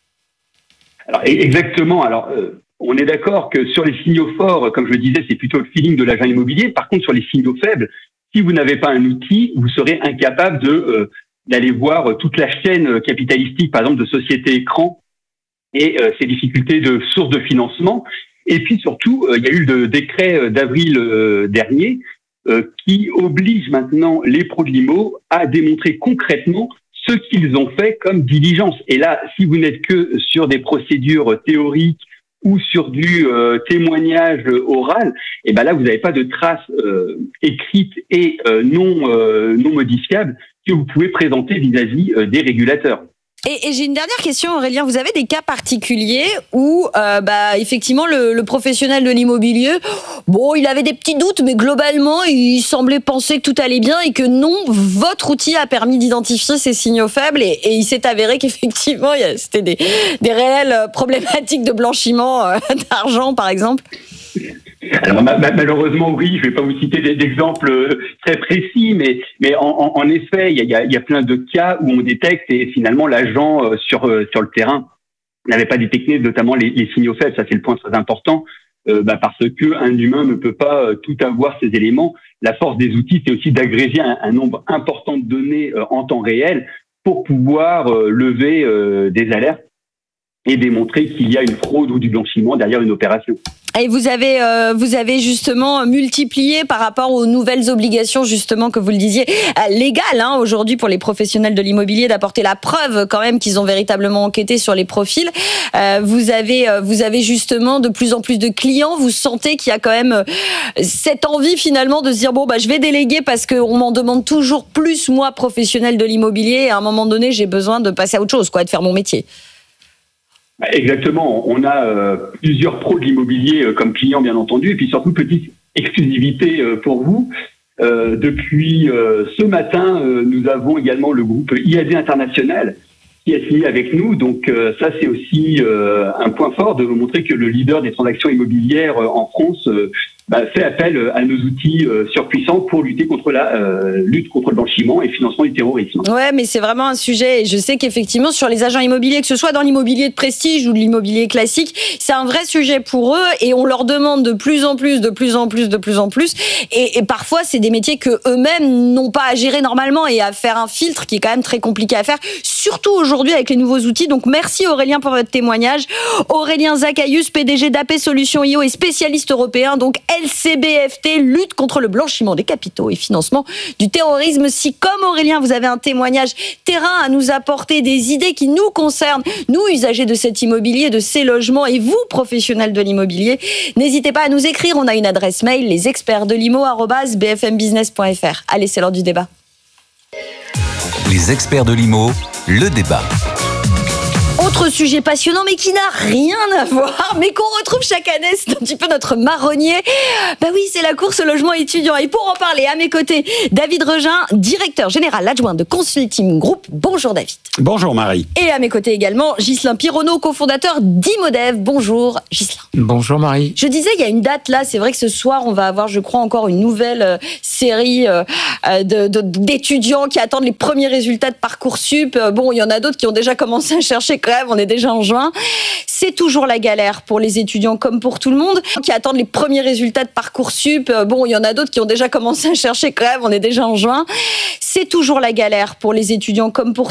Alors, exactement. Alors, euh, on est d'accord que sur les signaux forts, comme je le disais, c'est plutôt le feeling de l'agent immobilier. Par contre, sur les signaux faibles, si vous n'avez pas un outil, vous serez incapable de euh, d'aller voir toute la chaîne capitalistique, par exemple, de sociétés écrans et euh, ces difficultés de sources de financement. Et puis surtout, euh, il y a eu le décret d'avril euh, dernier euh, qui oblige maintenant les pros de l'I M O à démontrer concrètement ce qu'ils ont fait comme diligence. Et là, si vous n'êtes que sur des procédures théoriques ou sur du euh, témoignage oral, et ben là, vous n'avez pas de traces euh, écrites et euh, non, euh, non modifiables que vous pouvez présenter vis-à-vis euh, des régulateurs. Et, et j'ai une dernière question, Aurélien. Vous avez des cas particuliers où, euh, bah, effectivement, le, le professionnel de l'immobilier, bon, il avait des petits doutes, mais globalement, il semblait penser que tout allait bien et que non, votre outil a permis d'identifier ces signaux faibles et, et il s'est avéré qu'effectivement, il y a, c'était des, des réelles problématiques de blanchiment euh, d'argent, par exemple. Alors ma, ma, malheureusement oui, je vais pas vous citer d'exemples très précis, mais mais en, en, en effet, il y a, il y a plein de cas où on détecte et finalement l'agent sur sur le terrain n'avait pas détecté notamment les, les signaux faibles. Ça c'est le point très important. euh, bah, parce que un humain ne peut pas euh, tout avoir ces éléments. La force des outils, c'est aussi d'agréger un, un nombre important de données euh, en temps réel pour pouvoir euh, lever euh, des alertes et démontrer qu'il y a une fraude ou du blanchiment derrière une opération. Et vous avez, euh, vous avez justement multiplié par rapport aux nouvelles obligations, justement, que vous le disiez, euh, légales, hein, aujourd'hui, pour les professionnels de l'immobilier, d'apporter la preuve quand même qu'ils ont véritablement enquêté sur les profils. Euh, vous avez, euh, vous avez justement de plus en plus de clients. Vous sentez qu'il y a quand même euh, cette envie finalement de se dire bon, bah, je vais déléguer parce qu'on m'en demande toujours plus, moi, professionnel de l'immobilier. Et à un moment donné, j'ai besoin de passer à autre chose, quoi, de faire mon métier. Exactement. On a euh, plusieurs pros de l'immobilier euh, comme clients, bien entendu, et puis surtout, petite exclusivité euh, pour vous. Euh, depuis euh, ce matin, euh, nous avons également le groupe I A D International qui a signé avec nous. Donc euh, ça, c'est aussi euh, un point fort de vous montrer que le leader des transactions immobilières euh, en France euh, bah, fait appel à nos outils euh, surpuissants pour lutter contre la euh, lutte contre le blanchiment et le financement du terrorisme. Ouais, mais c'est vraiment un sujet. Et je sais qu'effectivement, sur les agents immobiliers, que ce soit dans l'immobilier de prestige ou de l'immobilier classique, c'est un vrai sujet pour eux et on leur demande de plus en plus, de plus en plus, de plus en plus. Et, et parfois, c'est des métiers que eux-mêmes n'ont pas à gérer normalement et à faire un filtre qui est quand même très compliqué à faire, surtout aujourd'hui avec les nouveaux outils. Donc, merci Aurélien pour votre témoignage. Aurélien Zachaius, P D G d'A P Solutions I O et spécialiste européen, donc L C B F T, lutte contre le blanchiment des capitaux et financement du terrorisme. Si, comme Aurélien, vous avez un témoignage terrain à nous apporter, des idées qui nous concernent, nous, usagers de cet immobilier, de ces logements, et vous, professionnels de l'immobilier, n'hésitez pas à nous écrire. On a une adresse mail, les experts de l'I M O arobase b f m business point f r. Allez, c'est l'heure du débat. Les experts de l'I M O, le débat. Autre sujet passionnant, mais qui n'a rien à voir, mais qu'on retrouve chaque année, c'est un petit peu notre marronnier. Bah oui, c'est la course au logement étudiant. Et pour en parler, à mes côtés, David Regin, directeur général adjoint de Consulting Group. Bonjour David. Bonjour Marie. Et à mes côtés également, Ghislain Pironneau, cofondateur d'Imodev. Bonjour Ghislain. Bonjour Marie. Je disais, il y a une date là, c'est vrai que ce soir, on va avoir, je crois, encore une nouvelle euh, série euh, de, de, d'étudiants qui attendent les premiers résultats de Parcoursup. Euh, bon, il y en a d'autres qui ont déjà commencé à chercher quand même, on est déjà en juin. C'est toujours la galère pour les étudiants comme pour tout le monde qui attendent les premiers résultats de Parcoursup. Euh, bon, il y en a d'autres qui ont déjà commencé à chercher quand même, on est déjà en juin. C'est toujours la galère pour les étudiants comme pour